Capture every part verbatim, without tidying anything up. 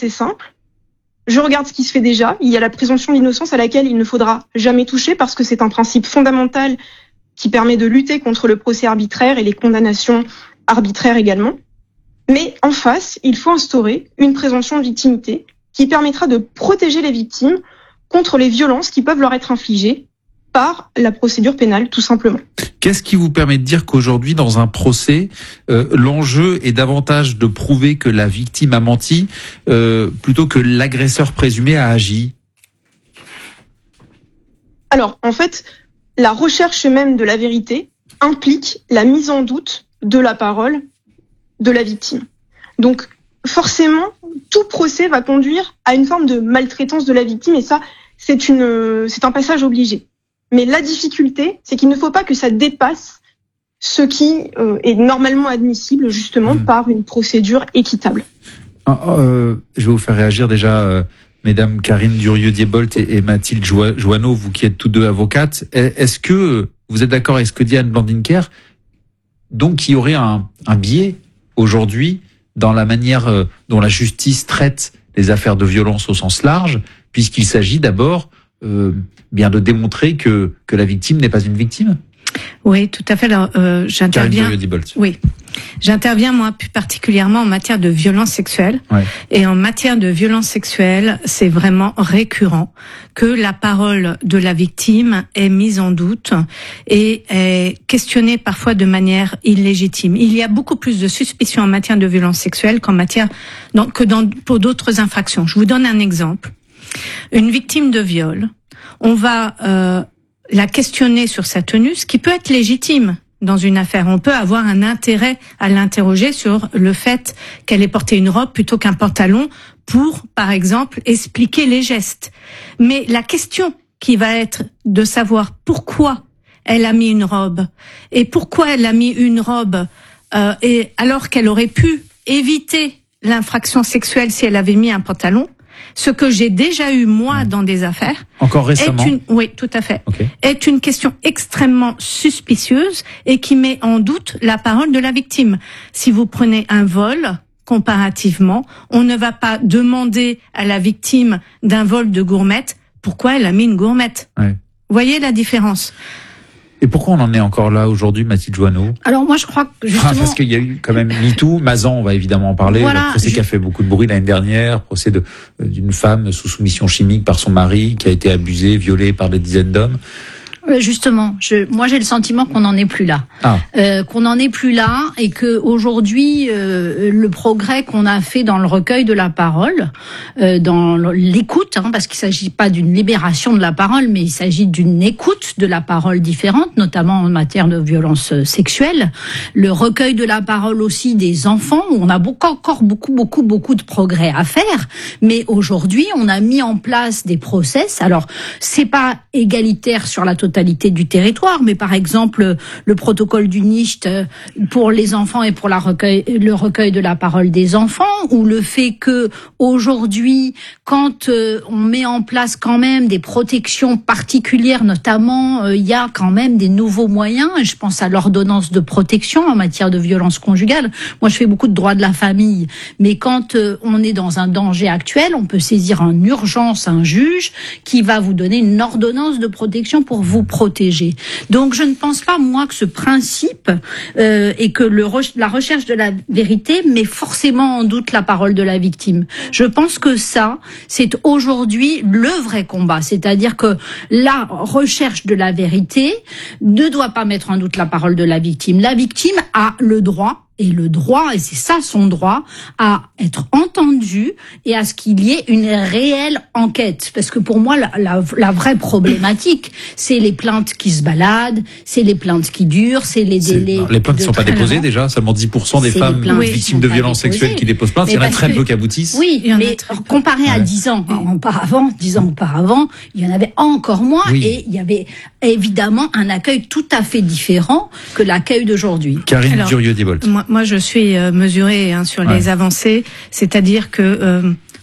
assez simple. Je regarde ce qui se fait déjà. Il y a la présomption d'innocence à laquelle il ne faudra jamais toucher parce que c'est un principe fondamental qui permet de lutter contre le procès arbitraire et les condamnations arbitraires également. Mais en face, il faut instaurer une présomption de victimité qui permettra de protéger les victimes contre les violences qui peuvent leur être infligées par la procédure pénale, tout simplement. Qu'est-ce qui vous permet de dire qu'aujourd'hui, dans un procès, euh, l'enjeu est davantage de prouver que la victime a menti euh, plutôt que l'agresseur présumé a agi ? Alors, en fait, la recherche même de la vérité implique la mise en doute de la parole de la victime. Donc, forcément, tout procès va conduire à une forme de maltraitance de la victime, et ça, c'est une, c'est un passage obligé. Mais la difficulté, c'est qu'il ne faut pas que ça dépasse ce qui euh, est normalement admissible, justement, mmh. par une procédure équitable. Ah, euh, je vais vous faire réagir déjà, euh, mesdames Karine Durieux-Diebolt et, et Mathilde Joanneau, vous qui êtes toutes deux avocates. Est-ce que vous êtes d'accord avec ce que dit Anne Blandincker ? Donc, il y aurait un, un biais aujourd'hui dans la manière euh, dont la justice traite les affaires de violence au sens large, puisqu'il s'agit d'abord euh, bien de démontrer que que la victime n'est pas une victime. Oui, tout à fait. Alors, euh, j'interviens. Oui, j'interviens moi plus particulièrement en matière de violence sexuelle. Ouais. Et en matière de violence sexuelle, c'est vraiment récurrent que la parole de la victime est mise en doute et est questionnée parfois de manière illégitime. Il y a beaucoup plus de suspicions en matière de violence sexuelle qu'en matière dans, que dans pour d'autres infractions. Je vous donne un exemple. Une victime de viol, on va euh, la questionner sur sa tenue, ce qui peut être légitime dans une affaire. On peut avoir un intérêt à l'interroger sur le fait qu'elle ait porté une robe plutôt qu'un pantalon pour, par exemple, expliquer les gestes. Mais la question qui va être de savoir pourquoi elle a mis une robe et pourquoi elle a mis une robe euh, et alors qu'elle aurait pu éviter l'infraction sexuelle si elle avait mis un pantalon, ce que j'ai déjà eu moi dans des affaires. Encore récemment. Est une, oui, tout à fait. Okay. Est une question extrêmement suspicieuse et qui met en doute la parole de la victime. Si vous prenez un vol, comparativement, on ne va pas demander à la victime d'un vol de gourmette pourquoi elle a mis une gourmette. Ouais. Vous voyez la différence? Et pourquoi on en est encore là aujourd'hui, Mathilde Joanneau ? Alors moi je crois que justement... Ah, parce qu'il y a eu quand même MeToo, Mazan, on va évidemment en parler, voilà, le procès je... qui a fait beaucoup de bruit l'année dernière, procès de, d'une femme sous soumission chimique par son mari, qui a été abusée, violée par des dizaines d'hommes. Justement, je, moi j'ai le sentiment qu'on n'en est plus là, ah. euh, qu'on n'en est plus là, et que aujourd'hui euh, le progrès qu'on a fait dans le recueil de la parole, euh, dans l'écoute, hein, parce qu'il s'agit pas d'une libération de la parole, mais il s'agit d'une écoute de la parole différente, notamment en matière de violence sexuelle. Le recueil de la parole aussi des enfants, où on a beaucoup, encore beaucoup, beaucoup, beaucoup de progrès à faire, mais aujourd'hui on a mis en place des process. Alors c'est pas égalitaire sur la totalité du territoire, mais par exemple le protocole du N I C T pour les enfants et pour la recueil, le recueil de la parole des enfants, ou le fait que aujourd'hui, quand euh, on met en place quand même des protections particulières, notamment euh, il y a quand même des nouveaux moyens, et je pense à l'ordonnance de protection en matière de violence conjugale. Moi je fais beaucoup de droit de la famille, mais quand euh, on est dans un danger actuel, on peut saisir en urgence un juge qui va vous donner une ordonnance de protection pour vous protéger. Donc je ne pense pas moi que ce principe euh, et que le re- la recherche de la vérité met forcément en doute la parole de la victime. Je pense que ça, c'est aujourd'hui le vrai combat, c'est-à-dire que la recherche de la vérité ne doit pas mettre en doute la parole de la victime. La victime a le droit, et le droit, et c'est ça son droit, à être entendu et à ce qu'il y ait une réelle enquête. Parce que pour moi, la, la, la vraie problématique, c'est les plaintes qui se baladent, c'est les plaintes qui durent, c'est les délais... C'est, les plaintes ne sont pas déposées déjà, seulement dix pour cent des c'est femmes victimes de violences sexuelles qui déposent plainte, il y en a très peu qui aboutissent. Oui, mais comparé à dix ans auparavant, dix ans auparavant, il y en avait encore moins, oui. Et il y avait évidemment un accueil tout à fait différent que l'accueil d'aujourd'hui. Karine Durieux-Diebolt. Moi, moi, je suis euh, mesurée hein, sur ouais. les avancées, c'est-à-dire que euh,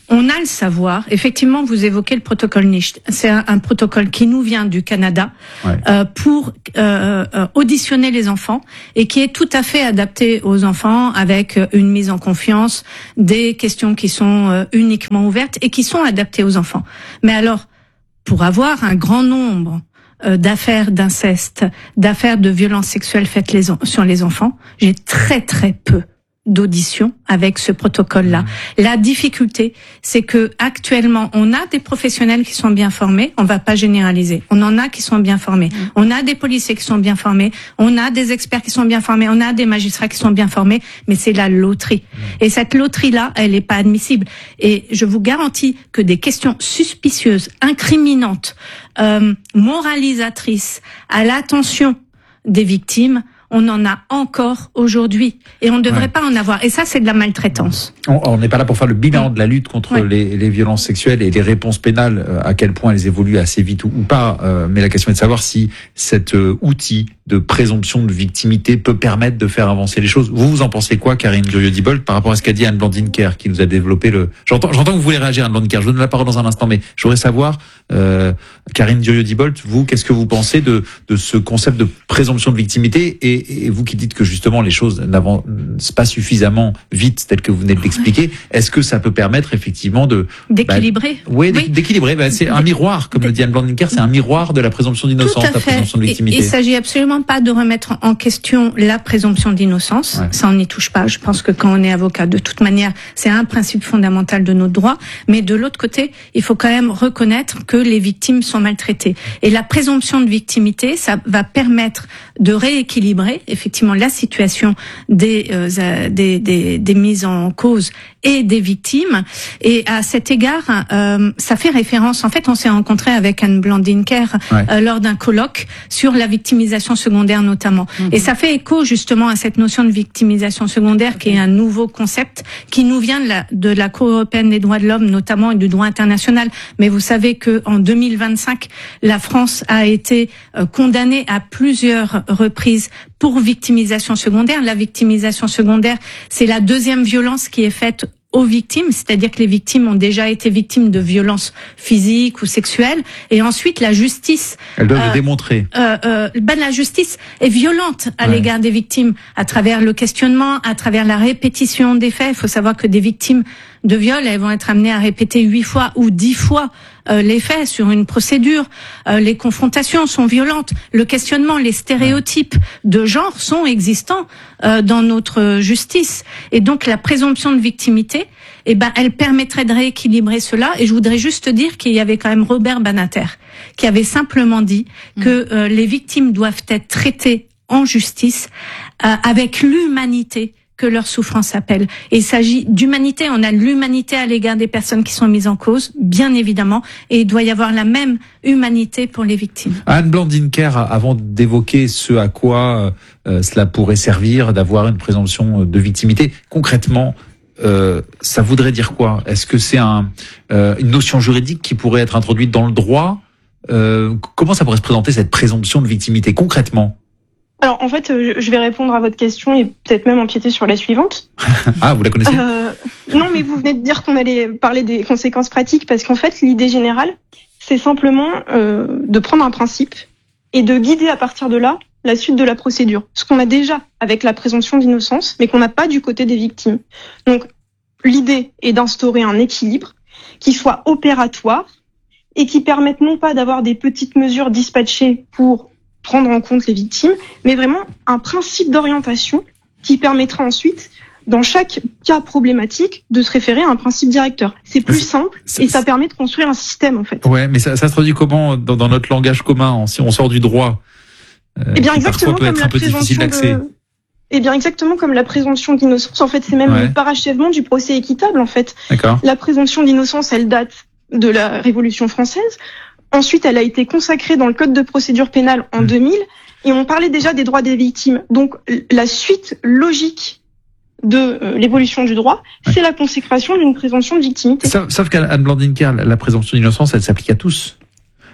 On a le savoir. Effectivement, vous évoquez le protocole Niche. C'est un, un protocole qui nous vient du Canada ouais. euh, pour euh, euh, auditionner les enfants et qui est tout à fait adapté aux enfants avec une mise en confiance, des questions qui sont euh, uniquement ouvertes et qui sont adaptées aux enfants. Mais alors, pour avoir un grand nombre euh, d'affaires d'inceste, d'affaires de violences sexuelles faites les en- sur les enfants, j'ai très très peu d'audition avec ce protocole-là. Mmh. La difficulté, c'est que actuellement, on a des professionnels qui sont bien formés. On va pas généraliser. On en a qui sont bien formés. Mmh. On a des policiers qui sont bien formés. On a des experts qui sont bien formés. On a des magistrats qui sont bien formés. Mais c'est la loterie. Mmh. Et cette loterie-là, elle est pas admissible. Et je vous garantis que des questions suspicieuses, incriminantes, euh, moralisatrices, à l'attention des victimes, on en a encore aujourd'hui et on ne devrait ouais. pas en avoir. Et ça, c'est de la maltraitance. On n'est pas là pour faire le bilan de la lutte contre ouais. les, les violences sexuelles et les réponses pénales, euh, à quel point elles évoluent assez vite ou, ou pas. Euh, mais la question est de savoir si cet euh, outil de présomption de victimité peut permettre de faire avancer les choses. Vous, vous en pensez quoi, Karine Durieux-Dibold, par rapport à ce qu'a dit Anne Blandine-Kerr, qui nous a développé le... J'entends, j'entends que vous voulez réagir, Anne Blandine-Kerr. Je vous donne la parole dans un instant, mais je voudrais savoir, euh, Karine Durieux-Dibold, vous, qu'est-ce que vous pensez de, de ce concept de présomption de victimité et, et vous qui dites que justement les choses n'avancent pas suffisamment vite, tel que vous venez de l'expliquer, est-ce que ça peut permettre effectivement de... D'équilibrer. Bah, oui, oui, d'équilibrer. Bah, c'est un miroir, comme le dit Anne Blandine-Kerr, c'est un miroir de la présomption d'innocence, la présomption de victimité. Il s'agit absolument pas de remettre en question la présomption d'innocence. Ouais. Ça, on n'y touche pas. Je pense que quand on est avocat, de toute manière, c'est un principe fondamental de notre droit. Mais de l'autre côté, il faut quand même reconnaître que les victimes sont maltraitées. Et la présomption de victimité, ça va permettre de rééquilibrer effectivement la situation des, euh, des, des, des mises en cause et des victimes. Et à cet égard, euh, ça fait référence. En fait, on s'est rencontré avec Anne Blandine-Kerr ouais. euh, lors d'un colloque sur la victimisation secondaire notamment. Mmh. Et ça fait écho justement à cette notion de victimisation secondaire qui est un nouveau concept qui nous vient de la, de la Cour européenne des droits de l'homme notamment et du droit international. Mais vous savez que en deux mille vingt-cinq, la France a été euh, condamnée à plusieurs reprises pour victimisation secondaire. La victimisation secondaire, c'est la deuxième violence qui est faite aux victimes, c'est-à-dire que les victimes ont déjà été victimes de violences physiques ou sexuelles, et ensuite la justice... Elles doivent euh, le démontrer. Euh, euh, ben, la justice est violente à ouais. l'égard des victimes, à travers le questionnement, à travers la répétition des faits. Il faut savoir que des victimes de viol, elles vont être amenées à répéter huit fois ou dix fois euh, les faits sur une procédure. Euh, les confrontations sont violentes. Le questionnement, les stéréotypes de genre sont existants euh, dans notre justice. Et donc la présomption de victimité, eh ben, elle permettrait de rééquilibrer cela. Et je voudrais juste dire qu'il y avait quand même Robert Badinter qui avait simplement dit mmh. que euh, les victimes doivent être traitées en justice euh, avec l'humanité que leur souffrance appelle. Et il s'agit d'humanité. On a l'humanité à l'égard des personnes qui sont mises en cause, bien évidemment, et il doit y avoir la même humanité pour les victimes. Anne Blandine-Kerr, avant d'évoquer ce à quoi euh, cela pourrait servir, d'avoir une présomption de victimité, concrètement, euh, ça voudrait dire quoi? Est-ce que c'est un, euh, une notion juridique qui pourrait être introduite dans le droit? euh, Comment ça pourrait se présenter, cette présomption de victimité, concrètement? Alors, en fait, je vais répondre à votre question et peut-être même empiéter sur la suivante. Ah, vous la connaissez ? euh, Non, mais vous venez de dire qu'on allait parler des conséquences pratiques parce qu'en fait, l'idée générale, c'est simplement euh, de prendre un principe et de guider à partir de là la suite de la procédure. Ce qu'on a déjà avec la présomption d'innocence, mais qu'on n'a pas du côté des victimes. Donc, l'idée est d'instaurer un équilibre qui soit opératoire et qui permette non pas d'avoir des petites mesures dispatchées pour prendre en compte les victimes, mais vraiment un principe d'orientation qui permettra ensuite, dans chaque cas problématique, de se référer à un principe directeur. C'est plus simple et ça permet de construire un système, en fait. Ouais, mais ça, ça se traduit comment dans, dans notre langage commun, si on sort du droit, euh, eh bien, exactement peut comme être la un peu difficile d'accès. De... Eh bien, exactement comme la présomption d'innocence. En fait, c'est même ouais. le parachèvement du procès équitable, en fait. D'accord. La présomption d'innocence, elle date de la Révolution française. Ensuite, elle a été consacrée dans le Code de procédure pénale en mmh. deux mille, et on parlait déjà des droits des victimes. Donc, la suite logique de euh, l'évolution du droit, ouais. c'est la consécration d'une présomption de victimité. Sauf, sauf qu'Anne Blandine-Kerr, la présomption d'innocence, elle s'applique à tous.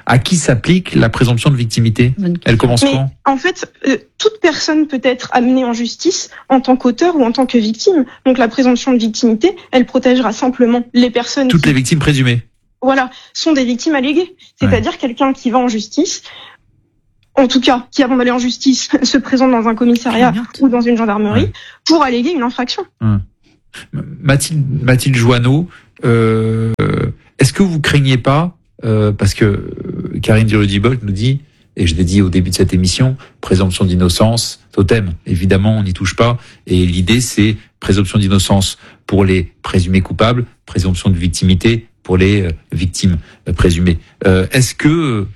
À qui s'applique la présomption de victimité? Elle commence Mais, quand? En fait, euh, toute personne peut être amenée en justice en tant qu'auteur ou en tant que victime. Donc la présomption de victimité, elle protégera simplement les personnes. Toutes qui, les victimes présumées. Voilà, sont des victimes alléguées. C'est-à-dire ouais. quelqu'un qui va en justice, en tout cas, qui avant d'aller en justice se présente dans un commissariat ou dans une gendarmerie ouais. pour alléguer une infraction. Hum. Mathilde, Mathilde Joanneau, euh, est-ce que vous craignez pas, euh, parce que Karine Durieux-Diebold nous dit, et je l'ai dit au début de cette émission, présomption d'innocence, totem, évidemment on n'y touche pas, et l'idée c'est présomption d'innocence pour les présumés coupables, présomption de victimité pour les euh, victimes euh, présumées. Euh, est-ce que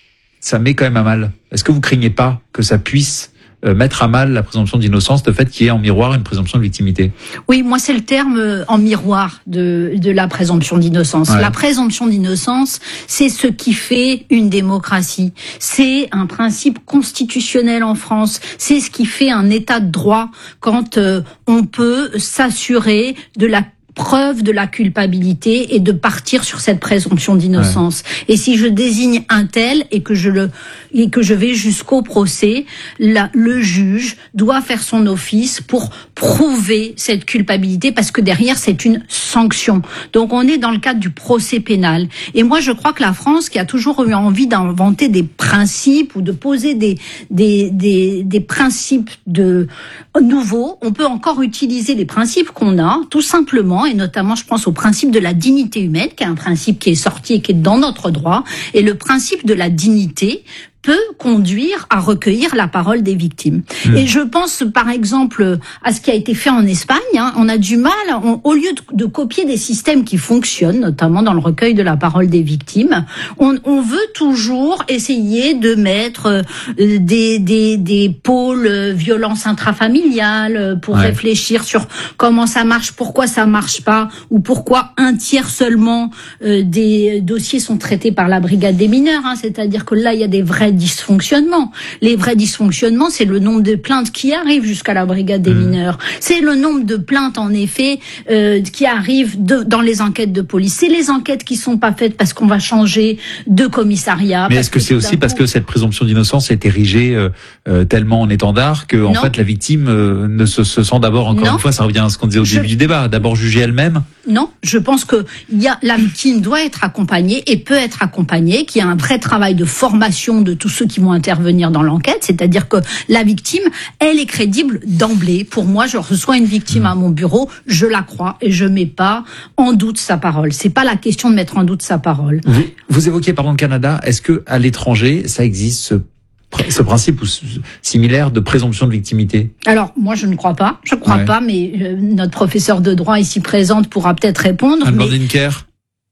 ça met quand même à mal? Est-ce que vous craignez pas que ça puisse Euh, mettre à mal la présomption d'innocence, de fait qu'il y ait en miroir une présomption de victimité? Oui, moi c'est le terme en miroir de de la présomption d'innocence. Ouais. La présomption d'innocence, c'est ce qui fait une démocratie. C'est un principe constitutionnel en France. C'est ce qui fait un état de droit quand euh, on peut s'assurer de la preuve de la culpabilité et de partir sur cette présomption d'innocence. Ouais. Et si je désigne un tel et que je le et que je vais jusqu'au procès, la, le juge doit faire son office pour prouver cette culpabilité parce que derrière c'est une sanction. Donc on est dans le cadre du procès pénal. Et moi je crois que la France, qui a toujours eu envie d'inventer des principes ou de poser des des des, des principes de nouveaux, on peut encore utiliser les principes qu'on a, tout simplement. Et notamment, je pense au principe de la dignité humaine, qui est un principe qui est sorti et qui est dans notre droit. Et le principe de la dignité peut conduire à recueillir la parole des victimes. Mmh. Et je pense, par exemple, à ce qui a été fait en Espagne. Hein, on a du mal, on, au lieu de, de copier des systèmes qui fonctionnent, notamment dans le recueil de la parole des victimes, on, on veut toujours essayer de mettre euh, des, des, des pôles euh, violence intrafamiliale pour ouais. réfléchir sur comment ça marche, pourquoi ça marche pas, ou pourquoi un tiers seulement euh, des dossiers sont traités par la brigade des mineurs. Hein, c'est-à-dire que là, il y a des vrais dysfonctionnements. Les vrais dysfonctionnements, c'est le nombre de plaintes qui arrivent jusqu'à la brigade des mmh. mineurs. C'est le nombre de plaintes, en effet, euh, qui arrivent de, dans les enquêtes de police. C'est les enquêtes qui sont pas faites parce qu'on va changer de commissariat. Mais est-ce que, que c'est aussi parce que cette présomption d'innocence est érigée euh, euh, tellement en étendard que, en non. fait, la victime euh, ne se, se sent d'abord, encore non. une fois, ça revient à ce qu'on disait au je... début du débat, d'abord juger elle-même? Non, je pense que il y a, la victime doit être accompagnée et peut être accompagnée, qu'il y a un vrai travail de formation de tous ceux qui vont intervenir dans l'enquête, c'est-à-dire que la victime, elle est crédible d'emblée. Pour moi, je reçois une victime à mon bureau, je la crois et je mets pas en doute sa parole. C'est pas la question de mettre en doute sa parole. Vous, vous évoquiez pardon le Canada. Est-ce que à l'étranger, ça existe ce, ce principe ou similaire de présomption de victimité? Alors moi, je ne crois pas. Je crois ouais. pas, mais euh, notre professeur de droit ici présente pourra peut-être répondre. Anne mais... Blandincker.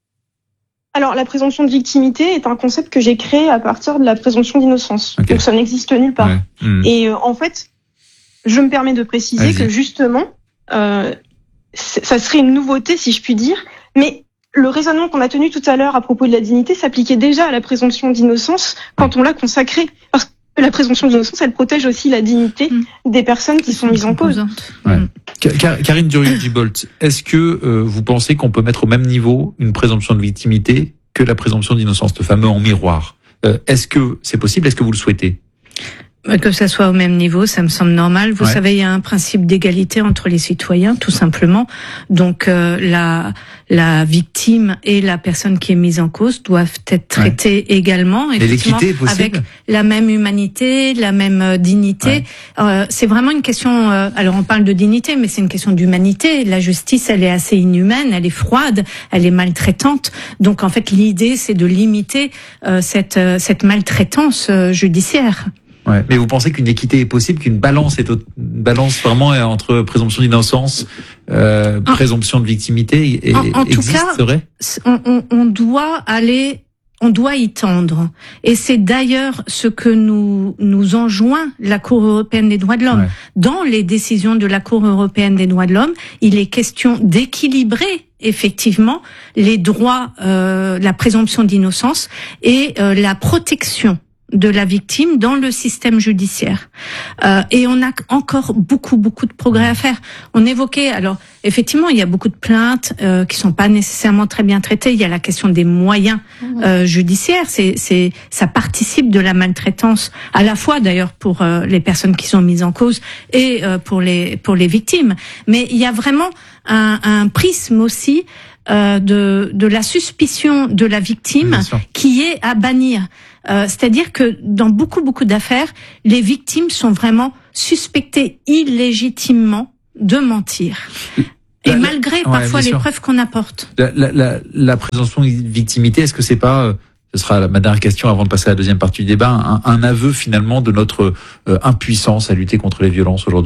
Alors, la présomption de victimité est un concept que j'ai créé à partir de la présomption d'innocence. Okay. Donc, ça n'existe nulle part. Ouais. Mmh. Et euh, en fait, je me permets de préciser Allez-y. que justement, euh, ça serait une nouveauté, si je puis dire, mais le raisonnement qu'on a tenu tout à l'heure à propos de la dignité s'appliquait déjà à la présomption d'innocence quand on l'a consacrée. Parce que la présomption d'innocence, elle protège aussi la dignité mmh. des personnes qui sont mises en cause. Ouais. Car- Karine Durieux-Diebold, est-ce que euh, vous pensez qu'on peut mettre au même niveau une présomption de victimité que la présomption d'innocence, le fameux en miroir? euh, Est-ce que c'est possible? Est-ce que vous le souhaitez? Que ça soit au même niveau, ça me semble normal. Vous ouais. savez, il y a un principe d'égalité entre les citoyens, tout simplement. Donc, euh, la la victime et la personne qui est mise en cause doivent être traitées ouais. également, effectivement, et l'équité est possible avec la même humanité, la même dignité. Ouais. Euh, c'est vraiment une question. Euh, alors, on parle de dignité, mais c'est une question d'humanité. La justice, elle est assez inhumaine, elle est froide, elle est maltraitante. Donc, en fait, l'idée, c'est de limiter euh, cette euh, cette maltraitance euh, judiciaire. Ouais. Mais vous pensez qu'une équité est possible, qu'une balance est une balance vraiment entre présomption d'innocence, euh, en, présomption de victimité et en, en existe, tout cas, on, on, on doit aller, on doit y tendre. Et c'est d'ailleurs ce que nous nous enjoint la Cour européenne des droits de l'homme. Ouais. Dans les décisions de la Cour européenne des droits de l'homme, il est question d'équilibrer effectivement les droits, euh, la présomption d'innocence et euh, la protection de la victime dans le système judiciaire. Euh, et on a encore beaucoup, beaucoup de progrès à faire. On évoquait, alors effectivement, il y a beaucoup de plaintes euh, qui sont pas nécessairement très bien traitées. Il y a la question des moyens euh, judiciaires. C'est, c'est, ça participe de la maltraitance, à la fois d'ailleurs pour euh, les personnes qui sont mises en cause et euh, pour les pour les victimes. Mais il y a vraiment un, un prisme aussi euh, de de la suspicion de la victime qui est à bannir. Euh, c'est-à-dire que dans beaucoup, beaucoup d'affaires, les victimes sont vraiment suspectées illégitimement de mentir. Et la, malgré la, parfois ouais, les sûr. preuves qu'on apporte. La, la, la, la présomption de victimité, est-ce que c'est pas, euh, ce sera ma dernière question avant de passer à la deuxième partie du débat, un, un aveu finalement de notre euh, impuissance à lutter contre les violences aujourd'hui ?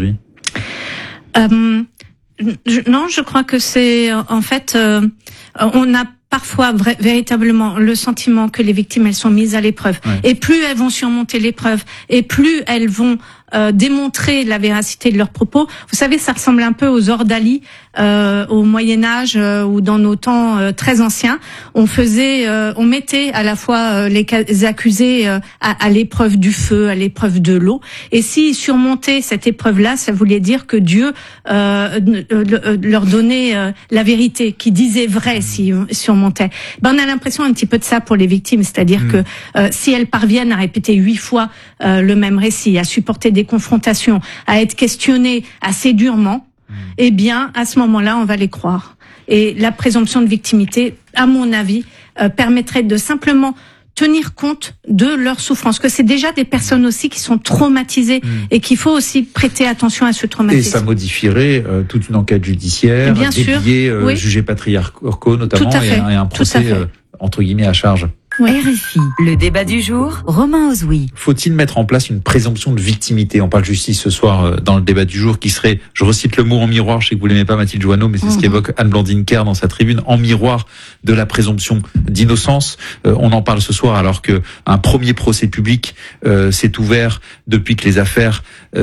euh, je, Non, je crois que c'est en fait, euh, on a parfois vrai, véritablement le sentiment que les victimes elles sont mises à l'épreuve ouais. et plus elles vont surmonter l'épreuve et plus elles vont euh, démontrer la véracité de leurs propos. Vous savez, ça ressemble un peu aux ordalies euh, au Moyen Âge euh, ou dans nos temps euh, très anciens. On faisait, euh, on mettait à la fois euh, les, les accusés euh, à, à l'épreuve du feu, à l'épreuve de l'eau. Et s'ils surmontaient cette épreuve-là, ça voulait dire que Dieu euh, euh, leur donnait euh, la vérité, qui disait vrai s'ils surmontaient. Ben on a l'impression un petit peu de ça pour les victimes, c'est-à-dire mmh. que euh, si elles parviennent à répéter huit fois euh, le même récit, à supporter des confrontations, à être questionnées assez durement, mmh. eh bien, à ce moment-là, on va les croire. Et la présomption de victimité, à mon avis, euh, permettrait de simplement tenir compte de leur souffrance, que c'est déjà des personnes aussi qui sont traumatisées mmh. et qu'il faut aussi prêter attention à ce traumatisme. Et ça modifierait euh, toute une enquête judiciaire, bien des sûr, billets euh, oui. jugés patriarcaux notamment, et un, et un procès euh, entre guillemets à charge. Oui. R F I, le débat du jour, Romain Ozoui. Faut-il mettre en place une présomption de victimité ? On parle justice ce soir dans le débat du jour, qui serait, je recite le mot en miroir, je sais que vous l'aimez pas Mathilde Joanneau, mais c'est mmh. ce qu'évoque Anne-Blandine Kerr dans sa tribune, en miroir de la présomption d'innocence. Euh, on en parle ce soir alors que un premier procès public euh, s'est ouvert depuis que les affaires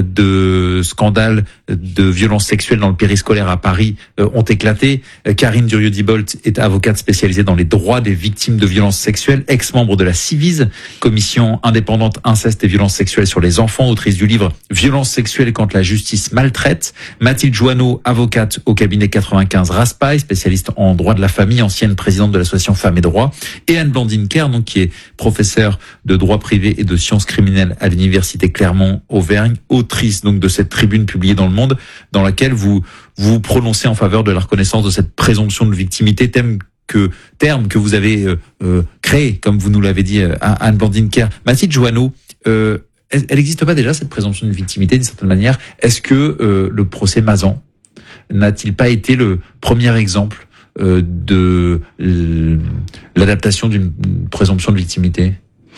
de scandales de violences sexuelles dans le périscolaire à Paris euh, ont éclaté. Euh, Karine Durieux-Dibolt est avocate spécialisée dans les droits des victimes de violences sexuelles, ex-membre de la Civise, commission indépendante inceste et violences sexuelles sur les enfants, autrice du livre Violences sexuelles quand la justice maltraite. Mathilde Joanneau, avocate au cabinet quatre-vingt-quinze Raspail, spécialiste en droit de la famille, ancienne présidente de l'association Femmes et Droits, et Anne-Blandine Kerr, donc, qui est professeure de droit privé et de sciences criminelles à l'université Clermont-Auvergne, autrice donc de cette tribune publiée dans Le Monde, dans laquelle vous vous prononcez en faveur de la reconnaissance de cette présomption de victimité, thème que terme que vous avez euh, euh, créé, comme vous nous l'avez dit, euh, Anne-Blandine Kerr. Mathilde Joanneau, euh, elle n'existe pas déjà cette présomption de victimité d'une certaine manière ? Est-ce que euh, le procès Mazan n'a-t-il pas été le premier exemple euh, de euh, l'adaptation d'une présomption de victimité ?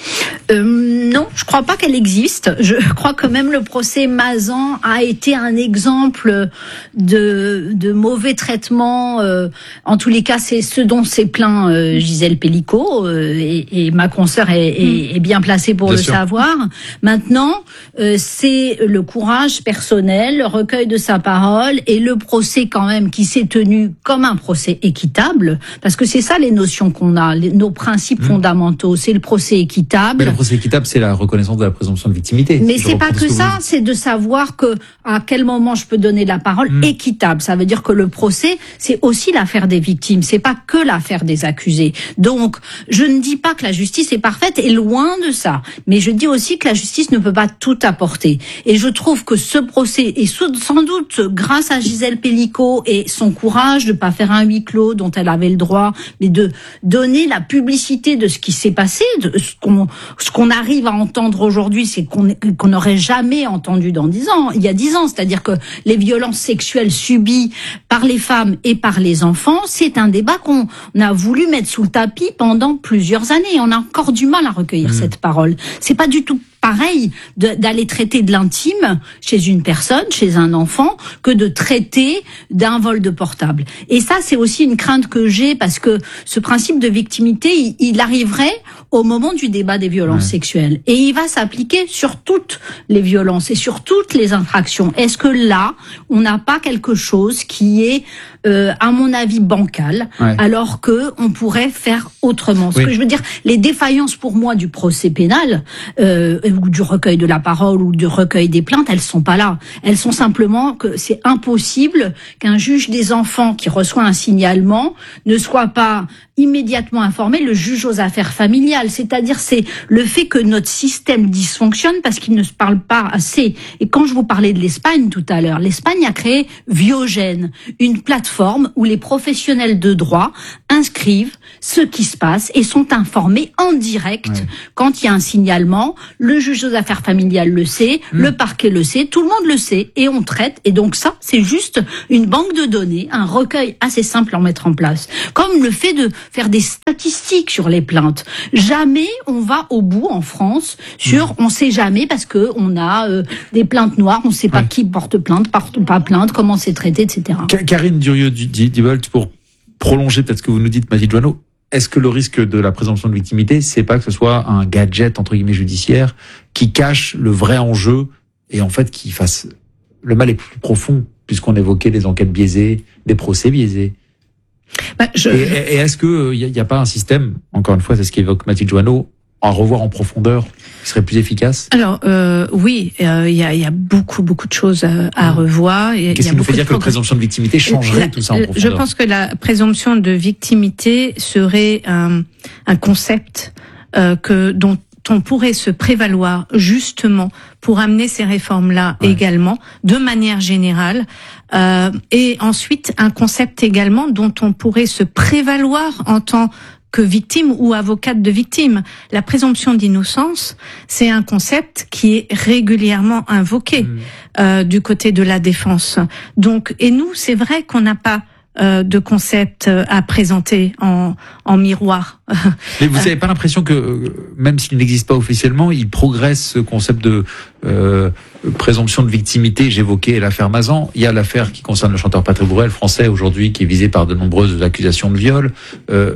Euh, non, je crois pas qu'elle existe. Je crois que même le procès Mazan a été un exemple de, de mauvais traitement. Euh, en tous les cas, c'est ce dont s'est plaint euh, Gisèle Pellicot, euh, et, et ma consoeur est, est, est bien placée pour bien le sûr. savoir. Maintenant, euh, c'est le courage personnel, le recueil de sa parole et le procès quand même qui s'est tenu comme un procès équitable, parce que c'est ça les notions qu'on a, les, nos principes mmh. fondamentaux. C'est le procès équitable. Mais le procès équitable, c'est la reconnaissance de la présomption de victimité. Mais c'est pas que ça, c'est de savoir que à quel moment je peux donner la parole mmh. équitable. Ça veut dire que le procès, c'est aussi l'affaire des victimes, c'est pas que l'affaire des accusés. Donc, je ne dis pas que la justice est parfaite, et loin de ça. Mais je dis aussi que la justice ne peut pas tout apporter. Et je trouve que ce procès, et sans doute grâce à Gisèle Pellicot et son courage de pas faire un huis clos dont elle avait le droit, mais de donner la publicité de ce qui s'est passé, de ce qu'on Ce qu'on arrive à entendre aujourd'hui, c'est qu'on qu'on n'aurait jamais entendu dans dix ans, il y a dix ans. C'est-à-dire que les violences sexuelles subies par les femmes et par les enfants, c'est un débat qu'on a voulu mettre sous le tapis pendant plusieurs années. On a encore du mal à recueillir mmh. cette parole. C'est pas du tout pareil de, d'aller traiter de l'intime chez une personne, chez un enfant, que de traiter d'un vol de portable. Et ça, c'est aussi une crainte que j'ai, parce que ce principe de victimité, il, il arriverait au moment du débat des violences ouais. sexuelles. Et il va s'appliquer sur toutes les violences et sur toutes les infractions. Est-ce que là, on n'a pas quelque chose qui est euh, à mon avis, bancal, ouais. alors que on pourrait faire autrement. Ce oui. que je veux dire, les défaillances pour moi du procès pénal, euh, ou du recueil de la parole, ou du recueil des plaintes, elles sont pas là. Elles sont simplement que c'est impossible qu'un juge des enfants qui reçoit un signalement ne soit pas immédiatement informé, le juge aux affaires familiales. C'est-à-dire, c'est le fait que notre système dysfonctionne parce qu'il ne se parle pas assez. Et quand je vous parlais de l'Espagne tout à l'heure, l'Espagne a créé Viogène, une plateforme où les professionnels de droit inscrivent ce qui se passe et sont informés en direct ouais. quand il y a un signalement. Le juge aux affaires familiales le sait, mmh. le parquet le sait, tout le monde le sait et on traite. Et donc ça, c'est juste une banque de données, un recueil assez simple à mettre en place. Comme le fait de faire des statistiques sur les plaintes. Jamais on va au bout en France sur mmh. on sait jamais parce que on a euh, des plaintes noires, on sait pas ouais. qui porte plainte, porte pas plainte, comment c'est traité, et cetera. Karine Durieux-Diebold, pour prolonger peut-être ce que vous nous dites, Mathilde Joanneau, est-ce que le risque de la présomption de victimité, c'est pas que ce soit un gadget entre guillemets judiciaire qui cache le vrai enjeu et en fait qui fasse le mal est plus profond puisqu'on évoquait des enquêtes biaisées, des procès biaisés. Bah, je... Et, et est-ce que il n'y a, a pas un système, encore une fois, c'est ce qu'évoque Mathilde Joanneau, à revoir en profondeur, qui serait plus efficace? Alors euh, oui, il euh, y, a, y a beaucoup beaucoup de choses à, à revoir. Et, Qu'est-ce qui nous fait dire que la présomption de victimité changerait la, tout ça en profondeur? Je pense que la présomption de victimité serait un, un concept euh, que dont on pourrait se prévaloir justement pour amener ces réformes-là ouais. également, de manière générale, euh, et ensuite un concept également dont on pourrait se prévaloir en tant que victime ou avocate de victime. La présomption d'innocence, c'est un concept qui est régulièrement invoqué mmh. euh, du côté de la défense. Donc, et nous, c'est vrai qu'on n'a pas Euh, de concepts à présenter en, en miroir. Mais vous n'avez pas l'impression que, même s'il n'existe pas officiellement, il progresse ce concept de euh, présomption de victimité? J'évoquais l'affaire Mazan. Il y a l'affaire qui concerne le chanteur Patrick Bruel, français aujourd'hui, qui est visé par de nombreuses accusations de viol. Euh,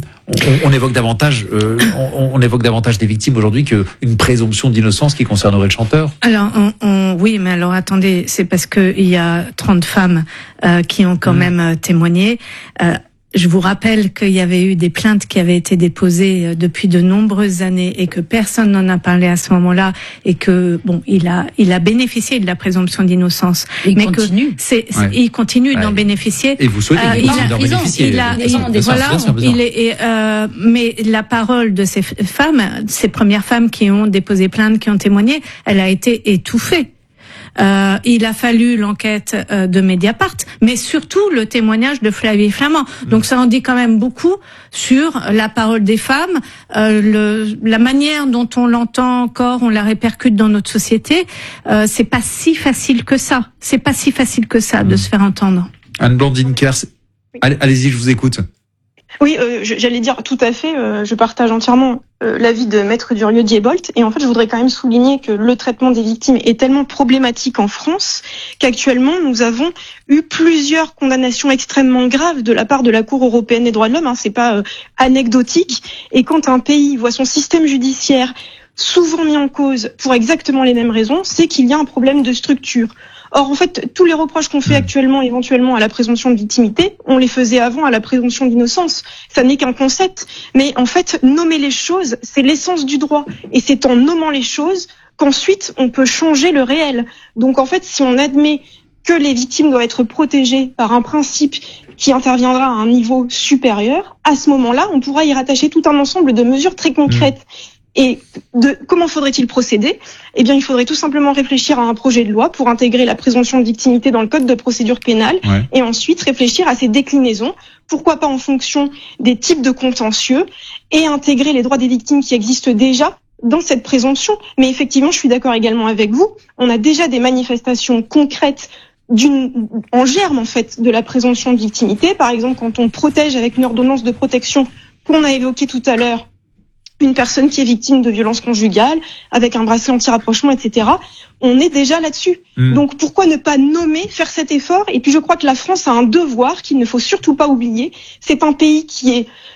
on, on évoque davantage, euh, on, on évoque davantage des victimes aujourd'hui qu'une présomption d'innocence qui concernerait le chanteur. Alors, on, on, oui, mais alors attendez, c'est parce que il y a trente femmes euh, qui ont quand mmh. même témoigné. Euh, Je vous rappelle qu'il y avait eu des plaintes qui avaient été déposées depuis de nombreuses années et que personne n'en a parlé à ce moment-là et que bon, il a il a bénéficié de la présomption d'innocence. Il mais continue. Que c'est, ouais. il continue ouais. d'en bénéficier. Et vous souhaitez euh, il a, d'en bénéficier. Il a, il a, il, voilà, il est, et, euh, mais la parole de ces femmes, ces premières femmes qui ont déposé plainte, qui ont témoigné, elle a été étouffée. Euh, il a fallu l'enquête euh, de Mediapart, mais surtout le témoignage de Flavie Flament. Donc ça en dit quand même beaucoup sur la parole des femmes, euh, le, la manière dont on l'entend encore, on la répercute dans notre société. Euh, c'est pas si facile que ça. C'est pas si facile que ça de mmh. se faire entendre. Anne-Blandine Kers, allez, allez-y, je vous écoute. Oui, euh, j'allais dire tout à fait, euh, je partage entièrement euh, l'avis de Maître Durieux-Diebold, et en fait je voudrais quand même souligner que le traitement des victimes est tellement problématique en France qu'actuellement nous avons eu plusieurs condamnations extrêmement graves de la part de la Cour européenne des droits de l'homme, hein, c'est pas euh, anecdotique, et quand un pays voit son système judiciaire souvent mis en cause pour exactement les mêmes raisons, c'est qu'il y a un problème de structure. Or, en fait, tous les reproches qu'on fait actuellement, éventuellement, à la présomption de victimité, on les faisait avant à la présomption d'innocence. Ça n'est qu'un concept. Mais en fait, nommer les choses, c'est l'essence du droit. Et c'est en nommant les choses qu'ensuite, on peut changer le réel. Donc, en fait, si on admet que les victimes doivent être protégées par un principe qui interviendra à un niveau supérieur, à ce moment-là, on pourra y rattacher tout un ensemble de mesures très concrètes. Et de comment faudrait-il procéder? Eh bien, il faudrait tout simplement réfléchir à un projet de loi pour intégrer la présomption de victimité dans le code de procédure pénale, ouais. et ensuite réfléchir à ses déclinaisons, pourquoi pas en fonction des types de contentieux, et intégrer les droits des victimes qui existent déjà dans cette présomption. Mais effectivement, je suis d'accord également avec vous, on a déjà des manifestations concrètes d'une, en germe, en fait, de la présomption de victimité. Par exemple, quand on protège avec une ordonnance de protection qu'on a évoquée tout à l'heure, une personne qui est victime de violences conjugales, avec un bracelet anti-rapprochement, et cetera. On est déjà là-dessus. Mmh. Donc pourquoi ne pas nommer, faire cet effort? Et puis je crois que la France a un devoir qu'il ne faut surtout pas oublier. C'est un pays qui est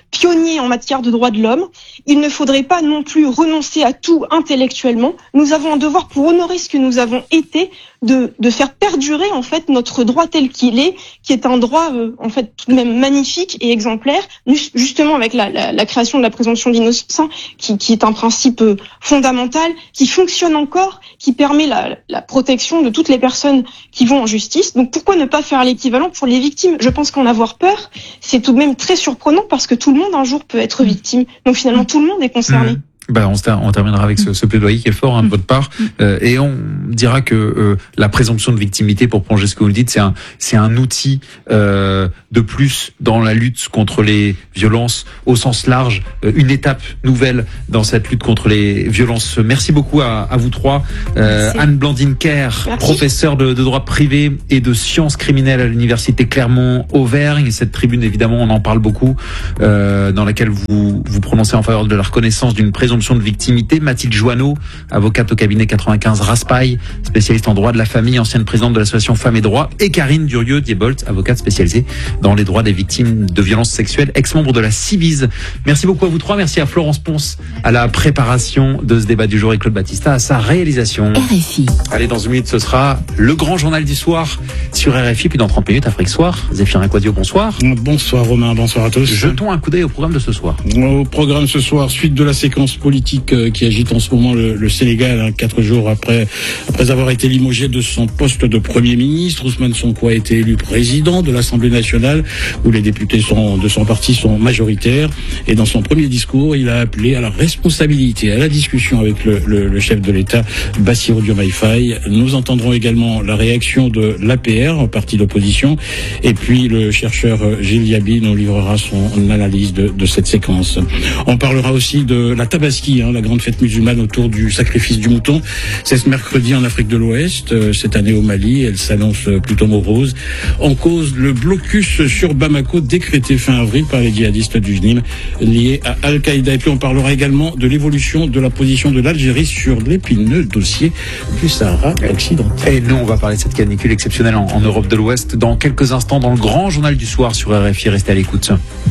pionniers en matière de droits de l'homme. Il ne faudrait pas non plus renoncer à tout intellectuellement. Nous avons un devoir pour honorer ce que nous avons été, de, de faire perdurer en fait notre droit tel qu'il est, qui est un droit euh, en fait tout de même magnifique et exemplaire, justement avec la, la, la création de la présomption d'innocence, qui, qui est un principe euh, fondamental, qui fonctionne encore, qui permet la, la protection de toutes les personnes qui vont en justice. Donc pourquoi ne pas faire l'équivalent pour les victimes ? Je pense qu'en avoir peur, c'est tout de même très surprenant parce que tout le monde un jour peut être victime. Donc finalement tout le monde est concerné. Mmh. Ben, on, on terminera avec ce, ce plaidoyer qui est fort hein, de votre part, euh, et on dira que euh, la présomption de victimité, pour prolonger ce que vous le dites, c'est un c'est un outil euh, de plus dans la lutte contre les violences au sens large, euh, une étape nouvelle dans cette lutte contre les violences. Merci beaucoup à, à vous trois, euh, Anne Blandine Kerr, professeure de, de droit privé et de sciences criminelles à l'université Clermont-Auvergne. Cette tribune, évidemment, on en parle beaucoup, euh, dans laquelle vous vous prononcez en faveur de la reconnaissance d'une présomption de victimité. Mathilde Joanneau, avocate au cabinet quatre-vingt-quinze Raspail, spécialiste en droit de la famille, ancienne présidente de l'association Femmes et Droits, et Karine Durieux-Diebolt, avocate spécialisée dans les droits des victimes de violences sexuelles, ex-membre de la Civise. Merci beaucoup à vous trois. Merci à Florence Ponce à la préparation de ce débat du jour et Claude Battista à sa réalisation. R F I. Allez, dans une minute, ce sera le grand journal du soir sur R F I, puis dans trente minutes, Afrique Soir. Zéphirin Quadio, bonsoir. Bonsoir Romain, bonsoir à tous. Jetons un coup d'œil au programme de ce soir. Au programme ce soir, suite de la séquence politique qui agite en ce moment le, le Sénégal, hein, quatre jours après après avoir été limogé de son poste de Premier ministre. Ousmane Sonko a été élu président de l'Assemblée nationale, où les députés sont, de son parti sont majoritaires. Et dans son premier discours, il a appelé à la responsabilité, à la discussion avec le, le, le chef de l'État, Bassirou Diomaye Faye. Nous entendrons également la réaction de l'A P R, parti d'opposition. Et puis le chercheur Gilles Yabi nous livrera son analyse de, de cette séquence. On parlera aussi de la Tabaski, hein, la grande fête musulmane autour du sacrifice du mouton. C'est ce mercredi en Afrique de l'Ouest, euh, cette année au Mali. Elle s'annonce plutôt morose. En cause, le blocus sur Bamako décrété fin avril par les djihadistes du J N I M liés à Al-Qaïda. Et puis on parlera également de l'évolution de la position de l'Algérie sur l'épineux dossier du Sahara occidental. Et nous, on va parler de cette canicule exceptionnelle en, en Europe de l'Ouest dans quelques instants dans le grand journal du soir sur R F I. Restez à l'écoute.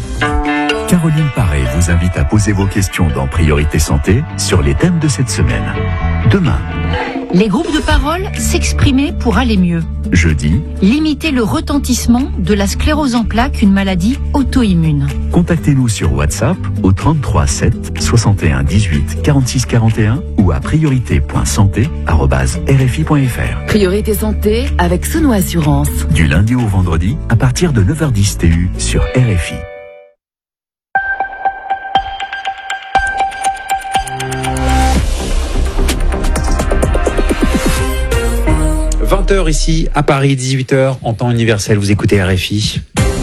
Caroline Paré vous invite à poser vos questions dans Priorité Santé sur les thèmes de cette semaine. Demain, les groupes de parole s'exprimer pour aller mieux. Jeudi, limiter le retentissement de la sclérose en plaques, une maladie auto-immune. Contactez-nous sur WhatsApp au trente-trois sept soixante et un dix-huit quarante-six quarante et un ou à priorité point santé arobase r f i point f r. Priorité Santé avec Sono Assurance. Du lundi au vendredi à partir de neuf heures dix T U sur R F I. vingt heures ici à Paris, dix-huit heures en temps universel. Vous écoutez R F I.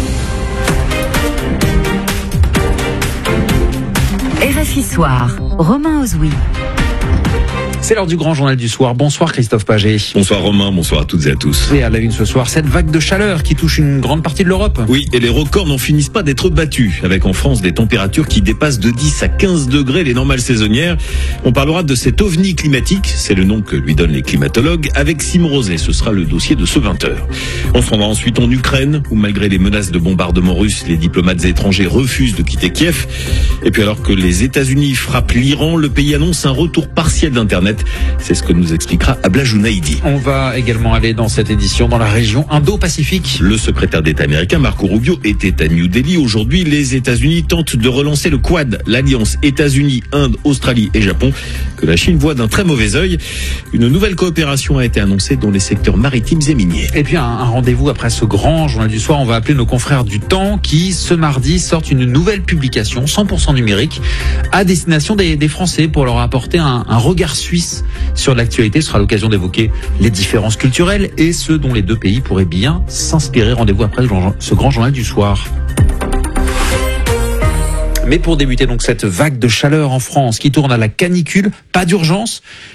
R F I Soir, Romain Ozoui. C'est l'heure du grand journal du soir. Bonsoir Christophe Paget. Bonsoir Romain, bonsoir à toutes et à tous. Et à la une ce soir, cette vague de chaleur qui touche une grande partie de l'Europe. Oui, et les records n'en finissent pas d'être battus, avec en France des températures qui dépassent de dix à quinze degrés les normales saisonnières. On parlera de cet ovni climatique, c'est le nom que lui donnent les climatologues, avec Simon Roset. Ce sera le dossier de ce vingt heures. On se rendra ensuite en Ukraine, où malgré les menaces de bombardement russe, les diplomates étrangers refusent de quitter Kiev. Et puis alors que les États-Unis frappent l'Iran, le pays annonce un retour partiel d'Internet. C'est ce que nous expliquera Abla Jounaïdi. On va également aller dans cette édition dans la région Indo-Pacifique. Le secrétaire d'État américain Marco Rubio était à New Delhi. Aujourd'hui, les États-Unis tentent de relancer le Quad, l'alliance États-Unis, Inde, Australie et Japon, que la Chine voit d'un très mauvais œil. Une nouvelle coopération a été annoncée dans les secteurs maritimes et miniers. Et puis un, un rendez-vous après ce grand journal du soir. On va appeler nos confrères du Temps qui, ce mardi, sortent une nouvelle publication cent pour cent numérique à destination des, des Français pour leur apporter un, un regard suisse sur l'actualité. Ce sera l'occasion d'évoquer les différences culturelles et ce dont les deux pays pourraient bien s'inspirer. Rendez-vous après ce grand journal du soir. Mais pour débuter donc cette vague de chaleur en France qui tourne à la canicule, pas d'urgence,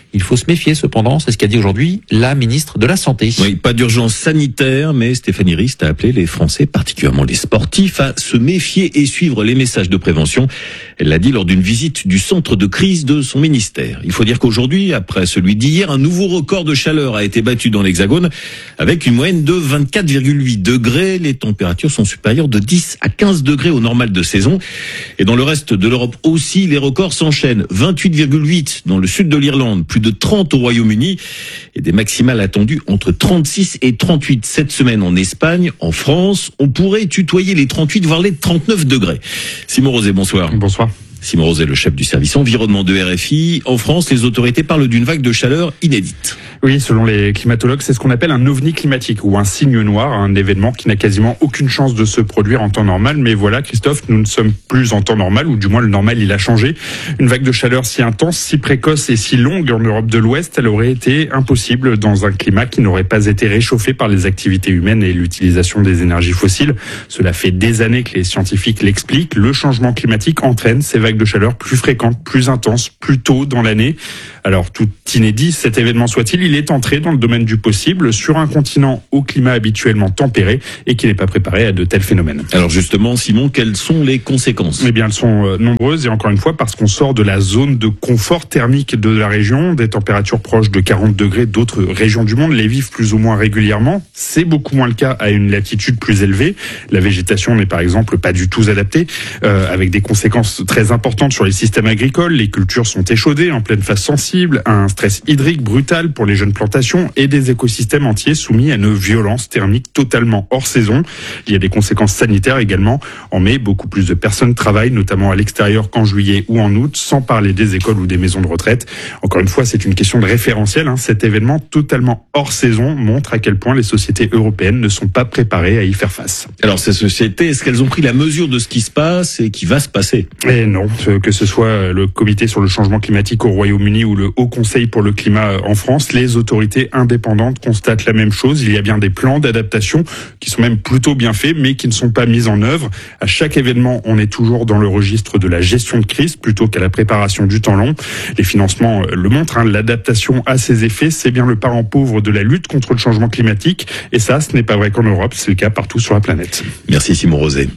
Il faut se méfier cependant, c'est ce qu'a dit aujourd'hui la ministre de la Santé. Oui, pas d'urgence sanitaire, mais Stéphanie Rist a appelé les Français, particulièrement les sportifs, à se méfier et suivre les messages de prévention. Elle l'a dit lors d'une visite du centre de crise de son ministère. Il faut dire qu'aujourd'hui, après celui d'hier, un nouveau record de chaleur a été battu dans l'Hexagone avec une moyenne de vingt-quatre virgule huit degrés. Les températures sont supérieures de dix à quinze degrés au normal de saison. Et dans le reste de l'Europe aussi, les records s'enchaînent. vingt-huit virgule huit dans le sud de l'Irlande, plus de trente au Royaume-Uni et des maximales attendues entre trente-six et trente-huit cette semaine en Espagne. En France, on pourrait tutoyer les trente-huit, voire les trente-neuf degrés. Simon Rosé, bonsoir. Bonsoir. Simon Rosé, le chef du service environnement de R F I. En France, les autorités parlent d'une vague de chaleur inédite. Oui, selon les climatologues, c'est ce qu'on appelle un ovni climatique ou un signe noir, un événement qui n'a quasiment aucune chance de se produire en temps normal. Mais voilà, Christophe, nous ne sommes plus en temps normal, ou du moins le normal, il a changé. Une vague de chaleur si intense, si précoce et si longue en Europe de l'Ouest, elle aurait été impossible dans un climat qui n'aurait pas été réchauffé par les activités humaines et l'utilisation des énergies fossiles. Cela fait des années que les scientifiques l'expliquent. Le changement climatique entraîne ces vagues de chaleur plus fréquentes, plus intenses, plus tôt dans l'année. Alors, tout inédit, cet événement soit-il, il est entré dans le domaine du possible sur un continent au climat habituellement tempéré et qui n'est pas préparé à de tels phénomènes. Alors justement, Simon, quelles sont les conséquences ? Eh bien, elles sont euh, nombreuses et encore une fois, parce qu'on sort de la zone de confort thermique de la région, des températures proches de quarante degrés, d'autres régions du monde les vivent plus ou moins régulièrement. C'est beaucoup moins le cas à une latitude plus élevée. La végétation n'est par exemple pas du tout adaptée, euh, avec des conséquences très importantes sur les systèmes agricoles. Les cultures sont échaudées en pleine phase sensible, un stress hydrique brutal pour les jeunes plantations et des écosystèmes entiers soumis à une violence thermique totalement hors saison. Il y a des conséquences sanitaires également. En mai, beaucoup plus de personnes travaillent, notamment à l'extérieur qu'en juillet ou en août, sans parler des écoles ou des maisons de retraite. Encore une fois, c'est une question de référentiel. Hein. Cet événement totalement hors saison montre à quel point les sociétés européennes ne sont pas préparées à y faire face. Alors ces sociétés, est-ce qu'elles ont pris la mesure de ce qui se passe et qui va se passer ? Et non, que ce soit le comité sur le changement climatique au Royaume-Uni ou le Haut Conseil pour le climat en France, les autorités indépendantes constatent la même chose. Il y a bien des plans d'adaptation qui sont même plutôt bien faits, mais qui ne sont pas mis en œuvre. À chaque événement, on est toujours dans le registre de la gestion de crise plutôt qu'à la préparation du temps long. Les financements le montrent, hein, l'adaptation à ses effets, c'est bien le parent pauvre de la lutte contre le changement climatique. Et ça, ce n'est pas vrai qu'en Europe, c'est le cas partout sur la planète. Merci Simon Rosé.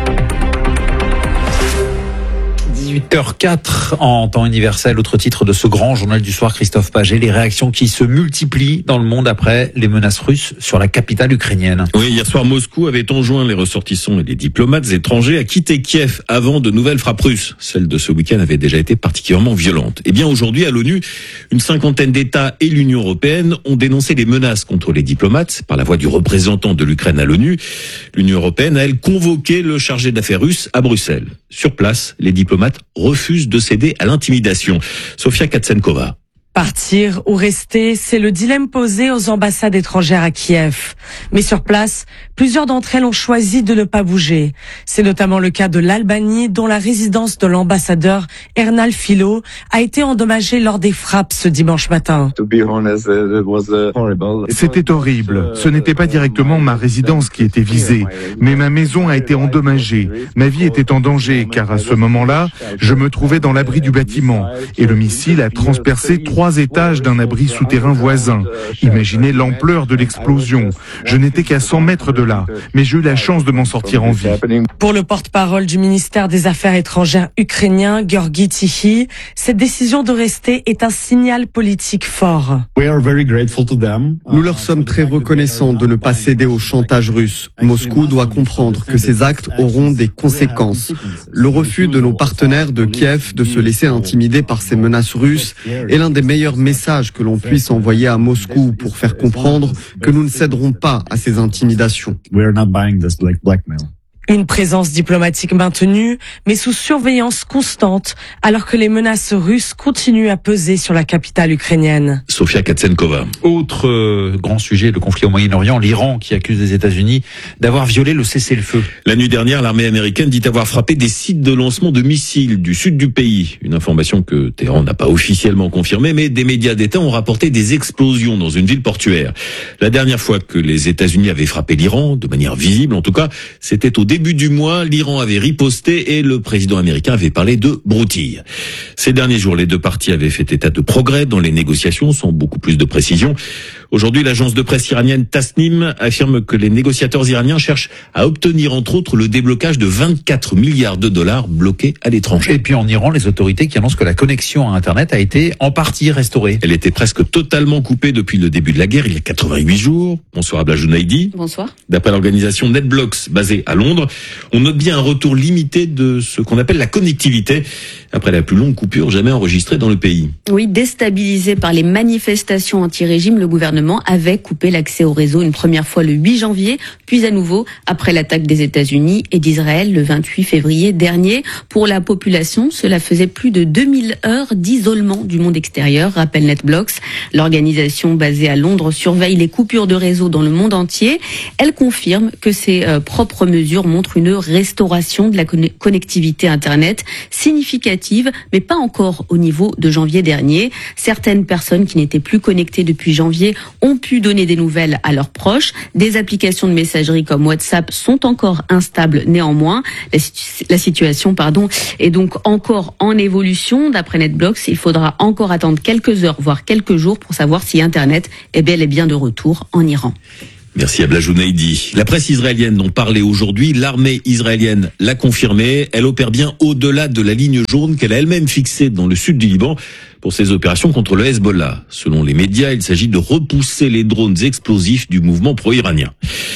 dix-huit heures quatre en temps universel, autre titre de ce grand journal du soir, Christophe Paget, les réactions qui se multiplient dans le monde après les menaces russes sur la capitale ukrainienne. Oui, hier soir, Moscou avait enjoint les ressortissants et les diplomates étrangers à quitter Kiev avant de nouvelles frappes russes. Celle de ce week-end avait déjà été particulièrement violente. Eh bien, aujourd'hui, à l'ONU, une cinquantaine d'États et l'Union européenne ont dénoncé les menaces contre les diplomates par la voix du représentant de l'Ukraine à l'ONU. L'Union européenne a, elle, convoqué le chargé d'affaires russe à Bruxelles. Sur place, les diplomates refusent de céder à l'intimidation. Sofia Katsenkova. Partir ou rester, c'est le dilemme posé aux ambassades étrangères à Kiev. Mais sur place, plusieurs d'entre elles ont choisi de ne pas bouger. C'est notamment le cas de l'Albanie, dont la résidence de l'ambassadeur Ernal Filo a été endommagée lors des frappes ce dimanche matin. C'était horrible. Ce n'était pas directement ma résidence qui était visée, mais ma maison a été endommagée. Ma vie était en danger, car à ce moment-là, je me trouvais dans l'abri du bâtiment, et le missile a transpercé trois étages d'un abri souterrain voisin. Imaginez l'ampleur de l'explosion. Je n'étais qu'à cent mètres de là, mais j'ai eu la chance de m'en sortir en vie. Pour le porte-parole du ministère des Affaires étrangères ukrainien, Georgi Tichy, cette décision de rester est un signal politique fort. Nous leur sommes très reconnaissants de ne pas céder au chantage russe. Moscou doit comprendre que ces actes auront des conséquences. Le refus de nos partenaires de Kiev de se laisser intimider par ces menaces russes est l'un des meilleurs message que l'on puisse envoyer à Moscou pour faire comprendre que nous ne céderons pas à ces intimidations. Une présence diplomatique maintenue, mais sous surveillance constante, alors que les menaces russes continuent à peser sur la capitale ukrainienne. Sofia Katsenkova. Autre euh, grand sujet, le conflit au Moyen-Orient, l'Iran qui accuse les États-Unis d'avoir violé le cessez-le-feu. La nuit dernière, l'armée américaine dit avoir frappé des sites de lancement de missiles du sud du pays. Une information que Téhéran n'a pas officiellement confirmée, mais des médias d'État ont rapporté des explosions dans une ville portuaire. La dernière fois que les États-Unis avaient frappé l'Iran, de manière visible en tout cas, c'était au début début du mois, l'Iran avait riposté et le président américain avait parlé de broutille. Ces derniers jours, les deux parties avaient fait état de progrès dans les négociations, sans beaucoup plus de précision. Aujourd'hui, l'agence de presse iranienne Tasnim affirme que les négociateurs iraniens cherchent à obtenir, entre autres, le déblocage de vingt-quatre milliards de dollars bloqués à l'étranger. Et puis en Iran, les autorités qui annoncent que la connexion à Internet a été en partie restaurée. Elle était presque totalement coupée depuis le début de la guerre, il y a quatre-vingt-huit jours. Bonsoir Abla Jounaidi. Bonsoir. D'après l'organisation NetBlocks, basée à Londres, on note bien un retour limité de ce qu'on appelle la connectivité, après la plus longue coupure jamais enregistrée dans le pays. Oui, déstabilisé par les manifestations anti-régime, le gouvernement avait coupé l'accès au réseau une première fois le huit janvier, puis à nouveau après l'attaque des États-Unis et d'Israël le vingt-huit février dernier. Pour la population, cela faisait plus de deux mille heures d'isolement du monde extérieur, rappelle NetBlocks. L'organisation basée à Londres surveille les coupures de réseau dans le monde entier. Elle confirme que ses euh, propres mesures montrent une restauration de la connectivité Internet significative, mais pas encore au niveau de janvier dernier. Certaines personnes qui n'étaient plus connectées depuis janvier ont pu donner des nouvelles à leurs proches. Des applications de messagerie comme WhatsApp sont encore instables néanmoins. La, situ- la situation pardon, est donc encore en évolution. D'après NetBlocks, il faudra encore attendre quelques heures, voire quelques jours pour savoir si Internet est bel et bien de retour en Iran. Merci Abla Jounaidi. La presse israélienne en parlait aujourd'hui. L'armée israélienne l'a confirmé. Elle opère bien au-delà de la ligne jaune qu'elle a elle-même fixée dans le sud du Liban pour ses opérations contre le Hezbollah. Selon les médias, il s'agit de repousser les drones explosifs du mouvement pro-iranien.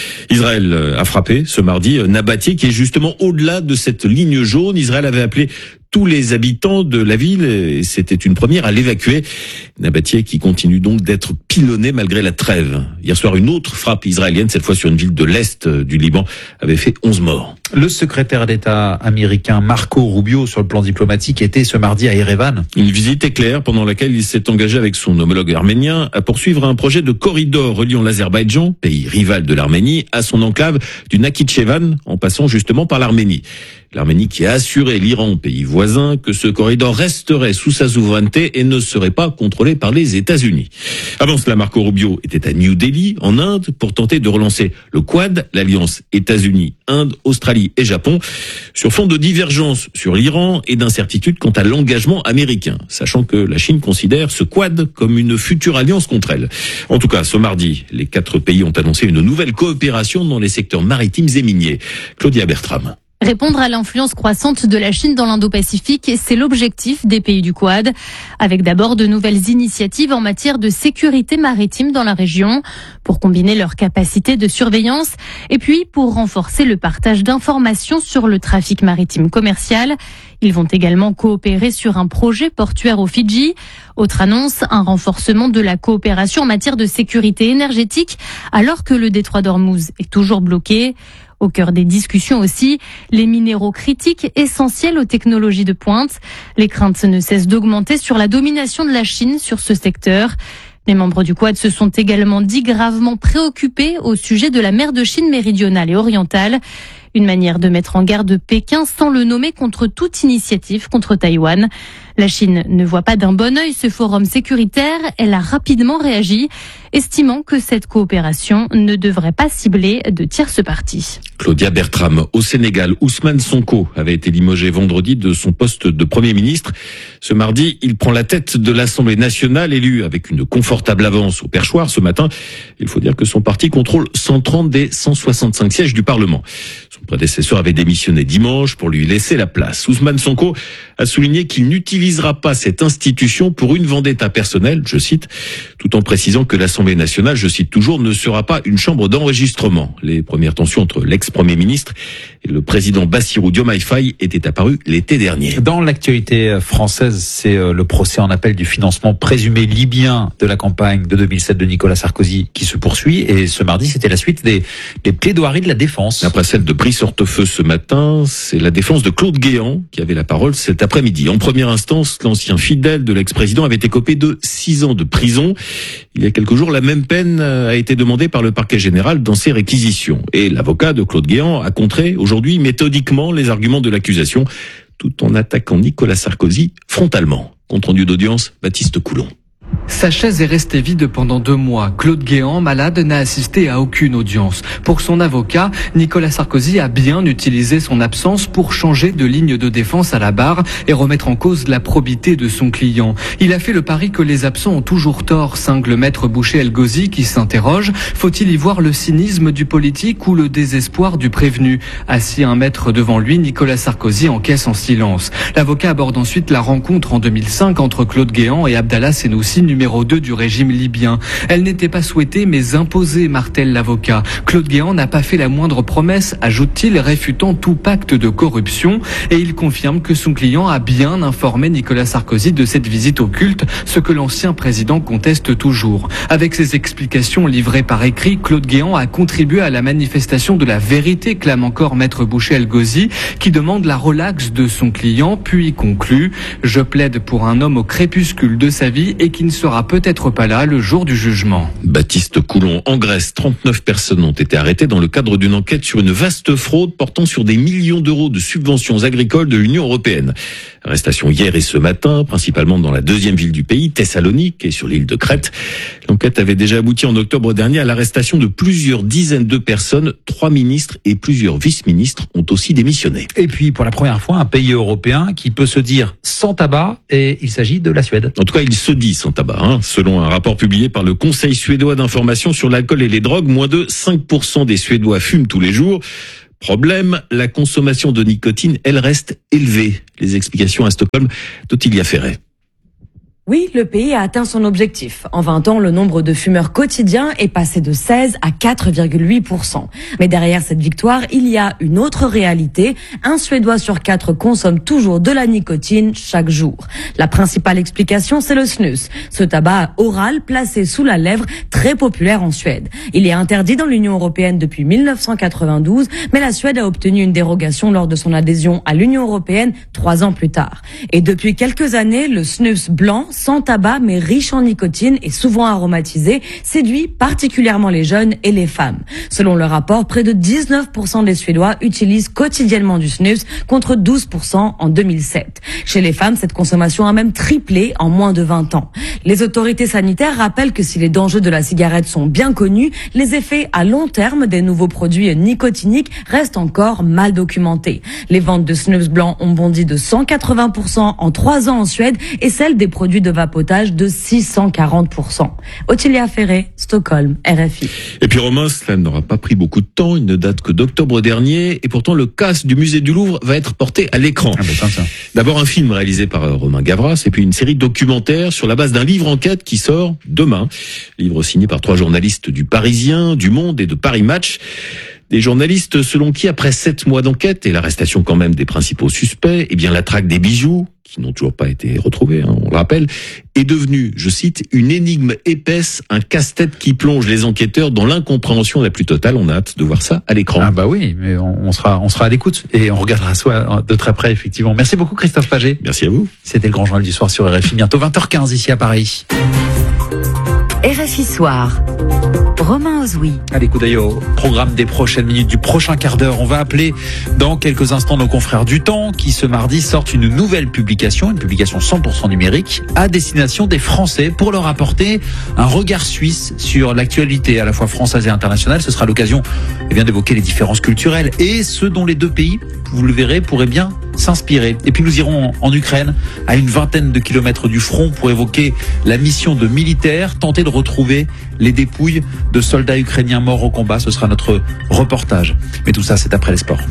Israël a frappé ce mardi Nabatieh, qui est justement au-delà de cette ligne jaune. Israël avait appelé tous les habitants de la ville, et c'était une première, à l'évacuer. Nabatieh qui continue donc d'être pilonné malgré la trêve. Hier soir, une autre frappe israélienne, cette fois sur une ville de l'Est du Liban, avait fait onze morts. Le secrétaire d'État américain Marco Rubio, sur le plan diplomatique, était ce mardi à Erevan. Une visite éclair pendant laquelle il s'est engagé avec son homologue arménien à poursuivre un projet de corridor reliant l'Azerbaïdjan, pays rival de l'Arménie, à son enclave du Nakhitchevan, en passant justement par l'Arménie. L'Arménie qui a assuré l'Iran, pays voisin, que ce corridor resterait sous sa souveraineté et ne serait pas contrôlé par les États-Unis. Avant cela, Marco Rubio était à New Delhi, en Inde, pour tenter de relancer le Quad, l'alliance États-Unis, Inde, Australie et Japon, sur fond de divergences sur l'Iran et d'incertitudes quant à l'engagement américain, sachant que la Chine considère ce Quad comme une future alliance contre elle. En tout cas, ce mardi, les quatre pays ont annoncé une nouvelle coopération dans les secteurs maritimes et miniers. Claudia Bertram. Répondre à l'influence croissante de la Chine dans l'Indo-Pacifique, c'est l'objectif des pays du Quad, avec d'abord de nouvelles initiatives en matière de sécurité maritime dans la région, pour combiner leurs capacités de surveillance, et puis pour renforcer le partage d'informations sur le trafic maritime commercial. Ils vont également coopérer sur un projet portuaire aux Fidji. Autre annonce, un renforcement de la coopération en matière de sécurité énergétique, alors que le détroit d'Ormuz est toujours bloqué. Au cœur des discussions aussi, les minéraux critiques essentiels aux technologies de pointe. Les craintes ne cessent d'augmenter sur la domination de la Chine sur ce secteur. Les membres du Quad se sont également dit gravement préoccupés au sujet de la mer de Chine méridionale et orientale. Une manière de mettre en garde Pékin sans le nommer contre toute initiative contre Taïwan. La Chine ne voit pas d'un bon œil ce forum sécuritaire. Elle a rapidement réagi, estimant que cette coopération ne devrait pas cibler de tierces parties. Claudia Bertram. Au Sénégal, Ousmane Sonko avait été limogé vendredi de son poste de Premier ministre. Ce mardi, il prend la tête de l'Assemblée nationale, élu avec une confortable avance au perchoir ce matin. Il faut dire que son parti contrôle cent trente des cent soixante-cinq sièges du Parlement. Son prédécesseur avait démissionné dimanche pour lui laisser la place. Ousmane Sonko a souligné qu'il n'utilisera pas cette institution pour une vendetta personnelle, je cite, tout en précisant que l'Assemblée nationale, je cite toujours, ne sera pas une chambre d'enregistrement. Les premières tensions entre l'ex-premier ministre et le président Bassirou Diomaye Faye étaient apparues l'été dernier. Dans l'actualité française, c'est le procès en appel du financement présumé libyen de la campagne de deux mille sept de Nicolas Sarkozy qui se poursuit. Et ce mardi, c'était la suite des, des plaidoiries de la défense. Après celle de Brice Hortefeux ce matin, c'est la défense de Claude Guéant qui avait la parole cet après-midi. En première instance, l'ancien fidèle de l'ex-président avait écopé de six ans de prison. Il y a quelques jours, la même peine a été demandée par le parquet général dans ses réquisitions. Et l'avocat de Claude Guéant a contré aujourd'hui méthodiquement les arguments de l'accusation, tout en attaquant Nicolas Sarkozy frontalement. Compte rendu d'audience, Baptiste Coulon. Sa chaise est restée vide pendant deux mois. Claude Guéant, malade, n'a assisté à aucune audience. Pour son avocat, Nicolas Sarkozy a bien utilisé son absence pour changer de ligne de défense à la barre et remettre en cause la probité de son client. Il a fait le pari que les absents ont toujours tort, cingle maître Boucher-Elgozi qui s'interroge. Faut-il y voir le cynisme du politique ou le désespoir du prévenu? Assis un mètre devant lui, Nicolas Sarkozy encaisse en silence. L'avocat aborde ensuite la rencontre en deux mille cinq entre Claude Guéant et Abdallah Senoussi, numéro deux du régime libyen. Elle n'était pas souhaitée mais imposée, martèle l'avocat. Claude Guéant n'a pas fait la moindre promesse, ajoute-t-il, réfutant tout pacte de corruption, et il confirme que son client a bien informé Nicolas Sarkozy de cette visite occulte, ce que l'ancien président conteste toujours. Avec ses explications livrées par écrit, Claude Guéant a contribué à la manifestation de la vérité, clame encore maître Boucher-Elgozi, qui demande la relaxe de son client, puis conclut « Je plaide pour un homme au crépuscule de sa vie et qui ne sera peut-être pas là le jour du jugement. » Baptiste Coulon, en Grèce, trente-neuf personnes ont été arrêtées dans le cadre d'une enquête sur une vaste fraude portant sur des millions d'euros de subventions agricoles de l'Union européenne. Arrestation hier et ce matin, principalement dans la deuxième ville du pays, Thessalonique, et sur l'île de Crète. L'enquête avait déjà abouti en octobre dernier à l'arrestation de plusieurs dizaines de personnes. Trois ministres et plusieurs vice-ministres ont aussi démissionné. Et puis, pour la première fois, un pays européen qui peut se dire sans tabac, et il s'agit de la Suède. En tout cas, il se dit sans tabac. Hein. Selon un rapport publié par le Conseil suédois d'information sur l'alcool et les drogues, moins de cinq pour cent des Suédois fument tous les jours. Problème, la consommation de nicotine, elle reste élevée. Les explications à Stockholm d'Ottilia Ferret. Oui, le pays a atteint son objectif. En vingt ans, le nombre de fumeurs quotidiens est passé de seize à quatre virgule huit pour cent. Mais derrière cette victoire, il y a une autre réalité. Un Suédois sur quatre consomme toujours de la nicotine chaque jour. La principale explication, c'est le snus, ce tabac oral placé sous la lèvre, très populaire en Suède. Il est interdit dans l'Union européenne depuis mille neuf cent quatre-vingt-douze, mais la Suède a obtenu une dérogation lors de son adhésion à l'Union européenne trois ans plus tard. Et depuis quelques années, le snus blanc, sans tabac mais riche en nicotine et souvent aromatisé, séduit particulièrement les jeunes et les femmes. Selon le rapport, près de dix-neuf pour cent des Suédois utilisent quotidiennement du snus contre douze pour cent en deux mille sept. Chez les femmes, cette consommation a même triplé en moins de vingt ans. Les autorités sanitaires rappellent que si les dangers de la cigarette sont bien connus, les effets à long terme des nouveaux produits nicotiniques restent encore mal documentés. Les ventes de snus blanc ont bondi de cent quatre-vingts pour cent en trois ans en Suède et celles des produits de vapotage de six cent quarante pour cent. Ottilia Ferret, Stockholm, R F I. Et puis Romain, cela n'aura pas pris beaucoup de temps, il ne date que d'octobre dernier, et pourtant le casse du musée du Louvre va être porté à l'écran. Ah ben ça, ça. D'abord un film réalisé par euh, Romain Gavras, et puis une série documentaire sur la base d'un livre enquête qui sort demain. Livre signé par trois journalistes du Parisien, du Monde et de Paris Match. Des journalistes selon qui, après sept mois d'enquête et l'arrestation quand même des principaux suspects, eh bien la traque des bijoux, qui n'ont toujours pas été retrouvés, hein, on le rappelle, est devenue, je cite, une énigme épaisse, un casse-tête qui plonge les enquêteurs dans l'incompréhension la plus totale. On a hâte de voir ça à l'écran. Ah bah oui, mais on, on sera, on sera à l'écoute et on regardera ça de très près, effectivement. Merci beaucoup Christophe Paget. Merci à vous. C'était le Grand Journal du Soir sur R F I. Bientôt vingt heures quinze ici à Paris. R F I Soir. Romain Ozoui. Allez, coup d'œil au programme des prochaines minutes, du prochain quart d'heure. On va appeler dans quelques instants nos confrères du Temps qui ce mardi sortent une nouvelle publication, une publication cent pour cent numérique à destination des Français pour leur apporter un regard suisse sur l'actualité à la fois française et internationale. Ce sera l'occasion eh bien, d'évoquer les différences culturelles et ce dont les deux pays, vous le verrez, pourraient bien s'inspirer. Et puis nous irons en Ukraine, à une vingtaine de kilomètres du front, pour évoquer la mission de militaires, tenter de retrouver les dépouilles de soldats ukrainiens morts au combat. Ce sera notre reportage. Mais tout ça, c'est après les sports.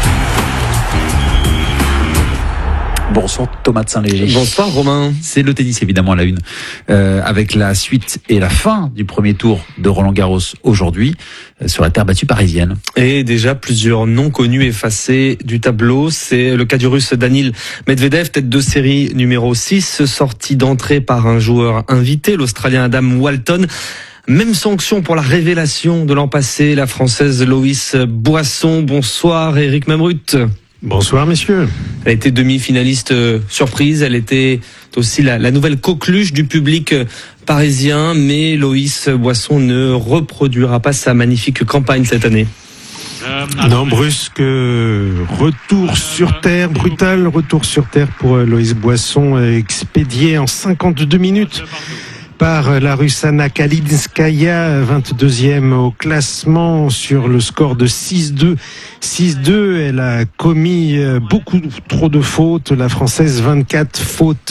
Bonsoir Thomas de Saint-Léger. Bonsoir Romain. C'est le tennis évidemment à la une, euh, avec la suite et la fin du premier tour de Roland-Garros aujourd'hui euh, sur la terre battue parisienne. Et déjà plusieurs noms connus effacés du tableau. C'est le cas du Russe Danil Medvedev, tête de série numéro six, sorti d'entrée par un joueur invité, l'Australien Adam Walton. Même sanction pour la révélation de l'an passé, la Française Loïs Boisson. Bonsoir Eric Mamrut. Bonsoir messieurs. Elle était demi-finaliste euh, surprise, elle était aussi la, la nouvelle coqueluche du public euh, parisien, mais Loïs Boisson ne reproduira pas sa magnifique campagne cette année. Non, brusque retour sur terre, brutal retour sur terre pour Loïs Boisson, expédié en cinquante-deux minutes par la Russe Anna Kalinskaya, vingt-deuxième au classement sur le score de six deux. six deux, elle a commis beaucoup trop de fautes, la Française vingt-quatre fautes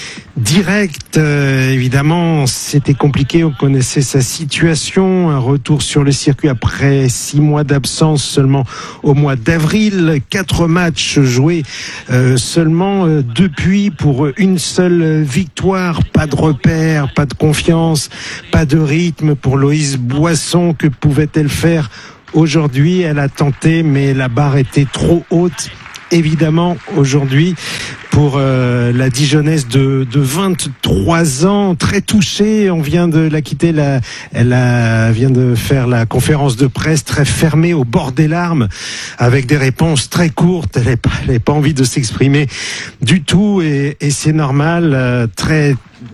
directes. Euh, évidemment, c'était compliqué, on connaissait sa situation, un retour sur le circuit après six mois d'absence seulement au mois d'avril, quatre matchs joués euh, seulement euh, depuis pour une seule victoire, pas de repère, pas de confiance, pas de rythme pour Loïse Boisson. Que pouvait-elle faire aujourd'hui? Elle a tenté, mais la barre était trop haute. Évidemment, aujourd'hui, pour euh, la Dijonnaise de, de vingt-trois ans, très touchée. On vient de la quitter, la, elle a, vient de faire la conférence de presse très fermée, au bord des larmes, avec des réponses très courtes. Elle n'a pas, elle n'a pas envie de s'exprimer du tout, et, et c'est normal. Euh, très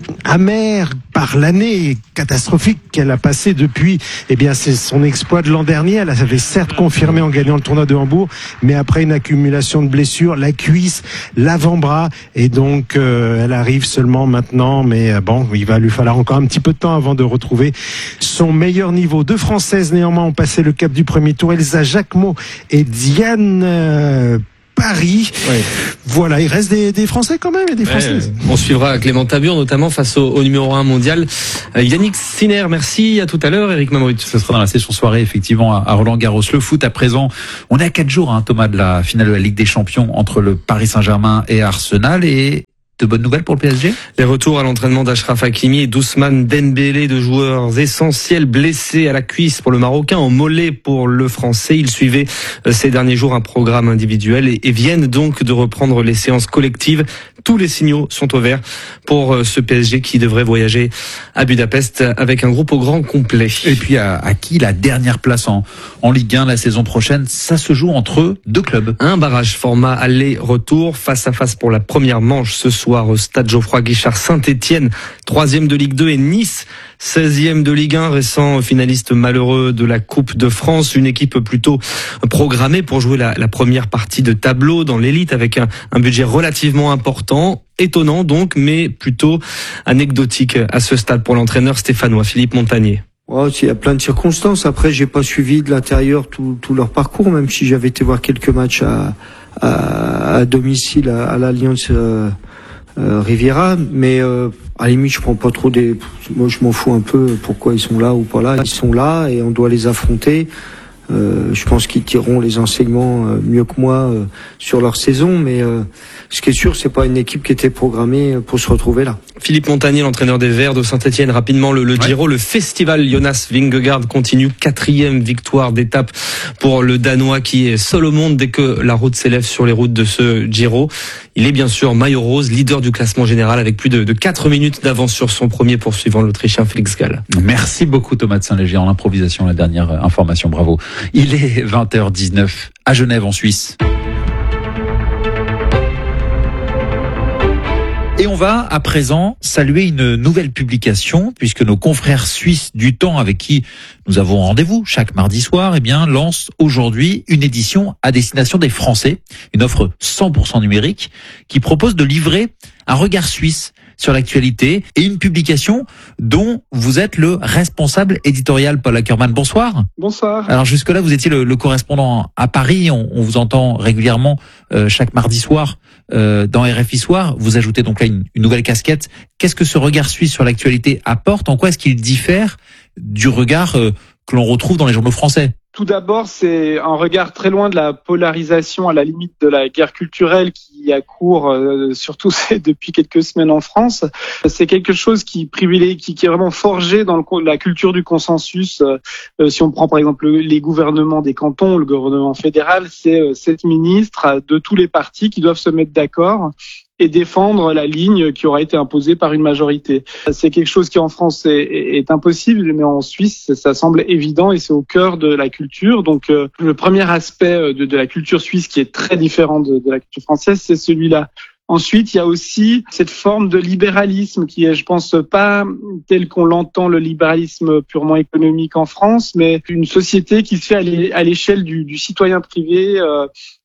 amère par l'année catastrophique qu'elle a passée depuis. Eh bien, c'est son exploit de l'an dernier. Elle avait certes confirmé en gagnant le tournoi de Hambourg, mais après une accumulation de blessures, la cuisse, l'avant-bras, et donc euh, elle arrive seulement maintenant. Mais euh, bon, il va lui falloir encore un petit peu de temps avant de retrouver son meilleur niveau. Deux Françaises néanmoins ont passé le cap du premier tour, Elsa Jacquemot et Diane euh, Paris. Ouais. Voilà, il reste des, des Français quand même et des Françaises. Ouais, on suivra Clément Tabur, notamment face au, au numéro un mondial, euh, Yannick Sinner. Merci, à tout à l'heure, Eric Mamrut. Ce sera dans la session soirée, effectivement, à Roland-Garros. Le foot, à présent, on est à quatre jours, hein, Thomas, de la finale de la Ligue des Champions entre le Paris Saint-Germain et Arsenal, et de bonnes nouvelles pour le P S G? Les retours à l'entraînement d'Achraf Hakimi et d'Ousmane Dembélé, deux joueurs essentiels blessés à la cuisse pour le Marocain, en mollet pour le Français. Ils suivaient ces derniers jours un programme individuel et viennent donc de reprendre les séances collectives. Tous les signaux sont au vert pour ce P S G qui devrait voyager à Budapest avec un groupe au grand complet. Et puis à, à qui la dernière place en, en Ligue un la saison prochaine? Ça se joue entre deux clubs. Un barrage format aller-retour, face à face pour la première manche ce soir au stade Geoffroy-Guichard. Saint-Étienne, troisième de Ligue deux, et Nice, seizième de Ligue un, récent finaliste malheureux de la Coupe de France. Une équipe plutôt programmée pour jouer la, la première partie de tableau dans l'élite, avec un, un budget relativement important. Étonnant donc, mais plutôt anecdotique à ce stade pour l'entraîneur stéphanois Philippe Montagnier. Oh, il y a plein de circonstances. Après, j'ai pas suivi de l'intérieur tout, tout leur parcours, même si j'avais été voir quelques matchs à, à, à domicile à, à l'Alliance euh, euh, Riviera. Mais euh, à la limite, je prends pas trop des. Moi, je m'en fous un peu pourquoi ils sont là ou pas là. Ils sont là et on doit les affronter. Euh, je pense qu'ils tireront les enseignements euh, mieux que moi euh, sur leur saison, mais euh, ce qui est sûr, c'est pas une équipe qui était programmée pour se retrouver là. Philippe Montagnier, l'entraîneur des Verts de Saint-Etienne, rapidement le, le Giro, ouais. Le festival Jonas Vingegaard continue, quatrième victoire d'étape pour le Danois qui est seul au monde dès que la route s'élève sur les routes de ce Giro. Il est bien sûr maillot rose, leader du classement général avec plus de, de quatre minutes d'avance sur son premier poursuivant, l'Autrichien Félix Gall. Merci beaucoup Thomas de Saint-Léger en improvisation, la dernière information, bravo. Il est vingt heures dix-neuf à Genève en Suisse. Et on va à présent saluer une nouvelle publication, puisque nos confrères suisses du Temps, avec qui nous avons rendez-vous chaque mardi soir, eh bien, lancent aujourd'hui une édition à destination des Français, une offre cent pour cent numérique, qui propose de livrer un regard suisse sur l'actualité et une publication dont vous êtes le responsable éditorial, Paul Ackermann. Bonsoir. Bonsoir. Alors jusque-là, vous étiez le, le correspondant à Paris. On, on vous entend régulièrement euh, chaque mardi soir euh, dans R F I Soir. Vous ajoutez donc là une, une nouvelle casquette. Qu'est-ce que ce regard suisse sur l'actualité apporte? En quoi est-ce qu'il diffère du regard euh, que l'on retrouve dans les journaux français? Tout d'abord, c'est un regard très loin de la polarisation, à la limite de la guerre culturelle qui a cours, euh, surtout depuis quelques semaines en France. C'est quelque chose qui privilégie, qui, qui est vraiment forgé dans le, la culture du consensus. Euh, si on prend par exemple les gouvernements des cantons, le gouvernement fédéral, c'est euh, sept ministres de tous les partis qui doivent se mettre d'accord et défendre la ligne qui aura été imposée par une majorité. C'est quelque chose qui en France est, est, est impossible, mais en Suisse, ça semble évident et c'est au cœur de la culture. Donc euh, le premier aspect de, de la culture suisse qui est très différent de, de la culture française, c'est celui-là. Ensuite, il y a aussi cette forme de libéralisme qui est, je pense, pas tel qu'on l'entend, le libéralisme purement économique en France, mais une société qui se fait à l'échelle du, du citoyen privé, euh,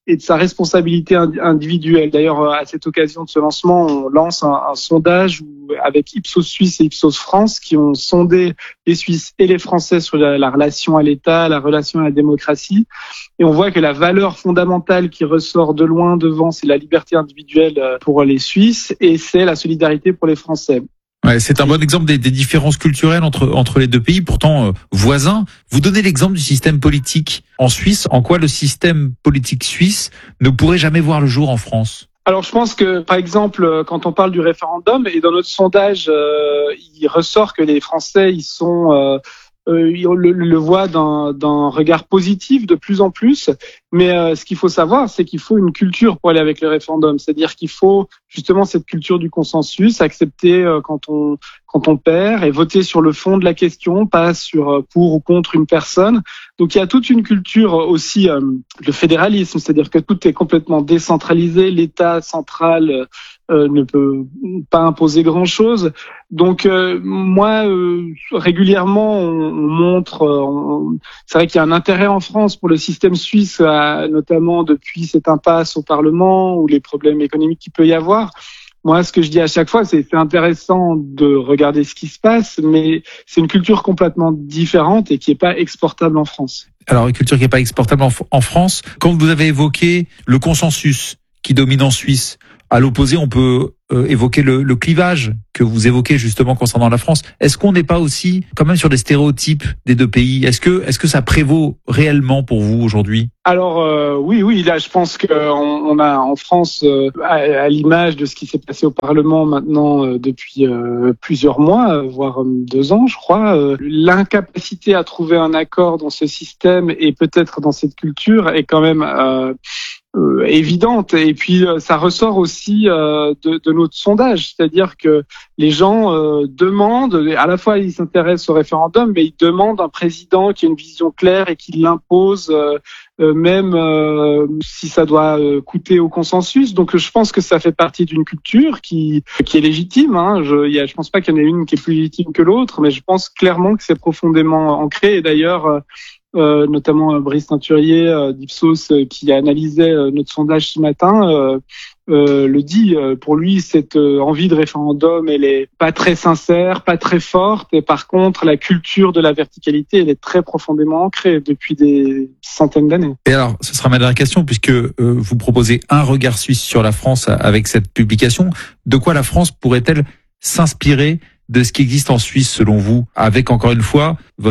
et de sa responsabilité individuelle. D'ailleurs, à cette occasion de ce lancement, on lance un, un sondage où, avec Ipsos Suisse et Ipsos France, qui ont sondé les Suisses et les Français sur la, la relation à l'État, la relation à la démocratie. Et on voit que la valeur fondamentale qui ressort de loin devant, c'est la liberté individuelle pour les Suisses et c'est la solidarité pour les Français. Ouais, c'est un bon exemple des, des différences culturelles entre entre les deux pays, pourtant euh, voisins. Vous donnez l'exemple du système politique en Suisse. En quoi le système politique suisse ne pourrait jamais voir le jour en France ? Alors je pense que, par exemple, quand on parle du référendum, et dans notre sondage, euh, il ressort que les Français, ils sont... Euh, Euh, le, le voit d'un, d'un regard positif de plus en plus, mais euh, ce qu'il faut savoir, c'est qu'il faut une culture pour aller avec le référendum, c'est-à-dire qu'il faut justement cette culture du consensus, accepter euh, quand on quand on perd et voter sur le fond de la question, pas sur euh, pour ou contre une personne. Donc il y a toute une culture aussi, euh, le fédéralisme, c'est-à-dire que tout est complètement décentralisé, l'État central euh, Euh, ne peut pas imposer grand-chose. Donc euh, moi, euh, régulièrement, on, on montre, on, c'est vrai qu'il y a un intérêt en France pour le système suisse, à, notamment depuis cette impasse au Parlement ou les problèmes économiques qu'il peut y avoir. Moi, ce que je dis à chaque fois, c'est c'est intéressant de regarder ce qui se passe, mais c'est une culture complètement différente et qui est pas exportable en France. Alors, une culture qui est pas exportable en, en France. Quand vous avez évoqué le consensus qui domine en Suisse, à l'opposé, on peut euh, évoquer le, le clivage que vous évoquez justement concernant la France. Est-ce qu'on n'est pas aussi quand même sur des stéréotypes des deux pays ? Est-ce que est-ce que ça prévaut réellement pour vous aujourd'hui ? Alors euh, oui, oui, là je pense qu'on on a en France, euh, à, à l'image de ce qui s'est passé au Parlement maintenant euh, depuis euh, plusieurs mois, euh, voire deux ans, je crois, euh, l'incapacité à trouver un accord dans ce système et peut-être dans cette culture est quand même euh, Euh, évidente. Et puis euh, ça ressort aussi euh, de, de notre sondage, c'est-à-dire que les gens euh, demandent, à la fois ils s'intéressent au référendum, mais ils demandent un président qui a une vision claire et qui l'impose, euh, euh, même euh, si ça doit euh, coûter au consensus. Donc je pense que ça fait partie d'une culture qui qui est légitime. Hein. Je, y a, je pense pas qu'il y en ait une qui est plus légitime que l'autre, mais je pense clairement que c'est profondément ancré. Et d'ailleurs, euh, Euh, notamment euh, Brice Teinturier euh, d'Ipsos euh, qui a analysé euh, notre sondage ce matin euh, euh, le dit. Euh, pour lui, cette euh, envie de référendum, elle est pas très sincère, pas très forte. Et par contre, la culture de la verticalité, elle est très profondément ancrée depuis des centaines d'années. Et alors, ce sera ma dernière question, puisque euh, vous proposez un regard suisse sur la France avec cette publication. De quoi la France pourrait-elle s'inspirer de ce qui existe en Suisse, selon vous, avec encore une fois votre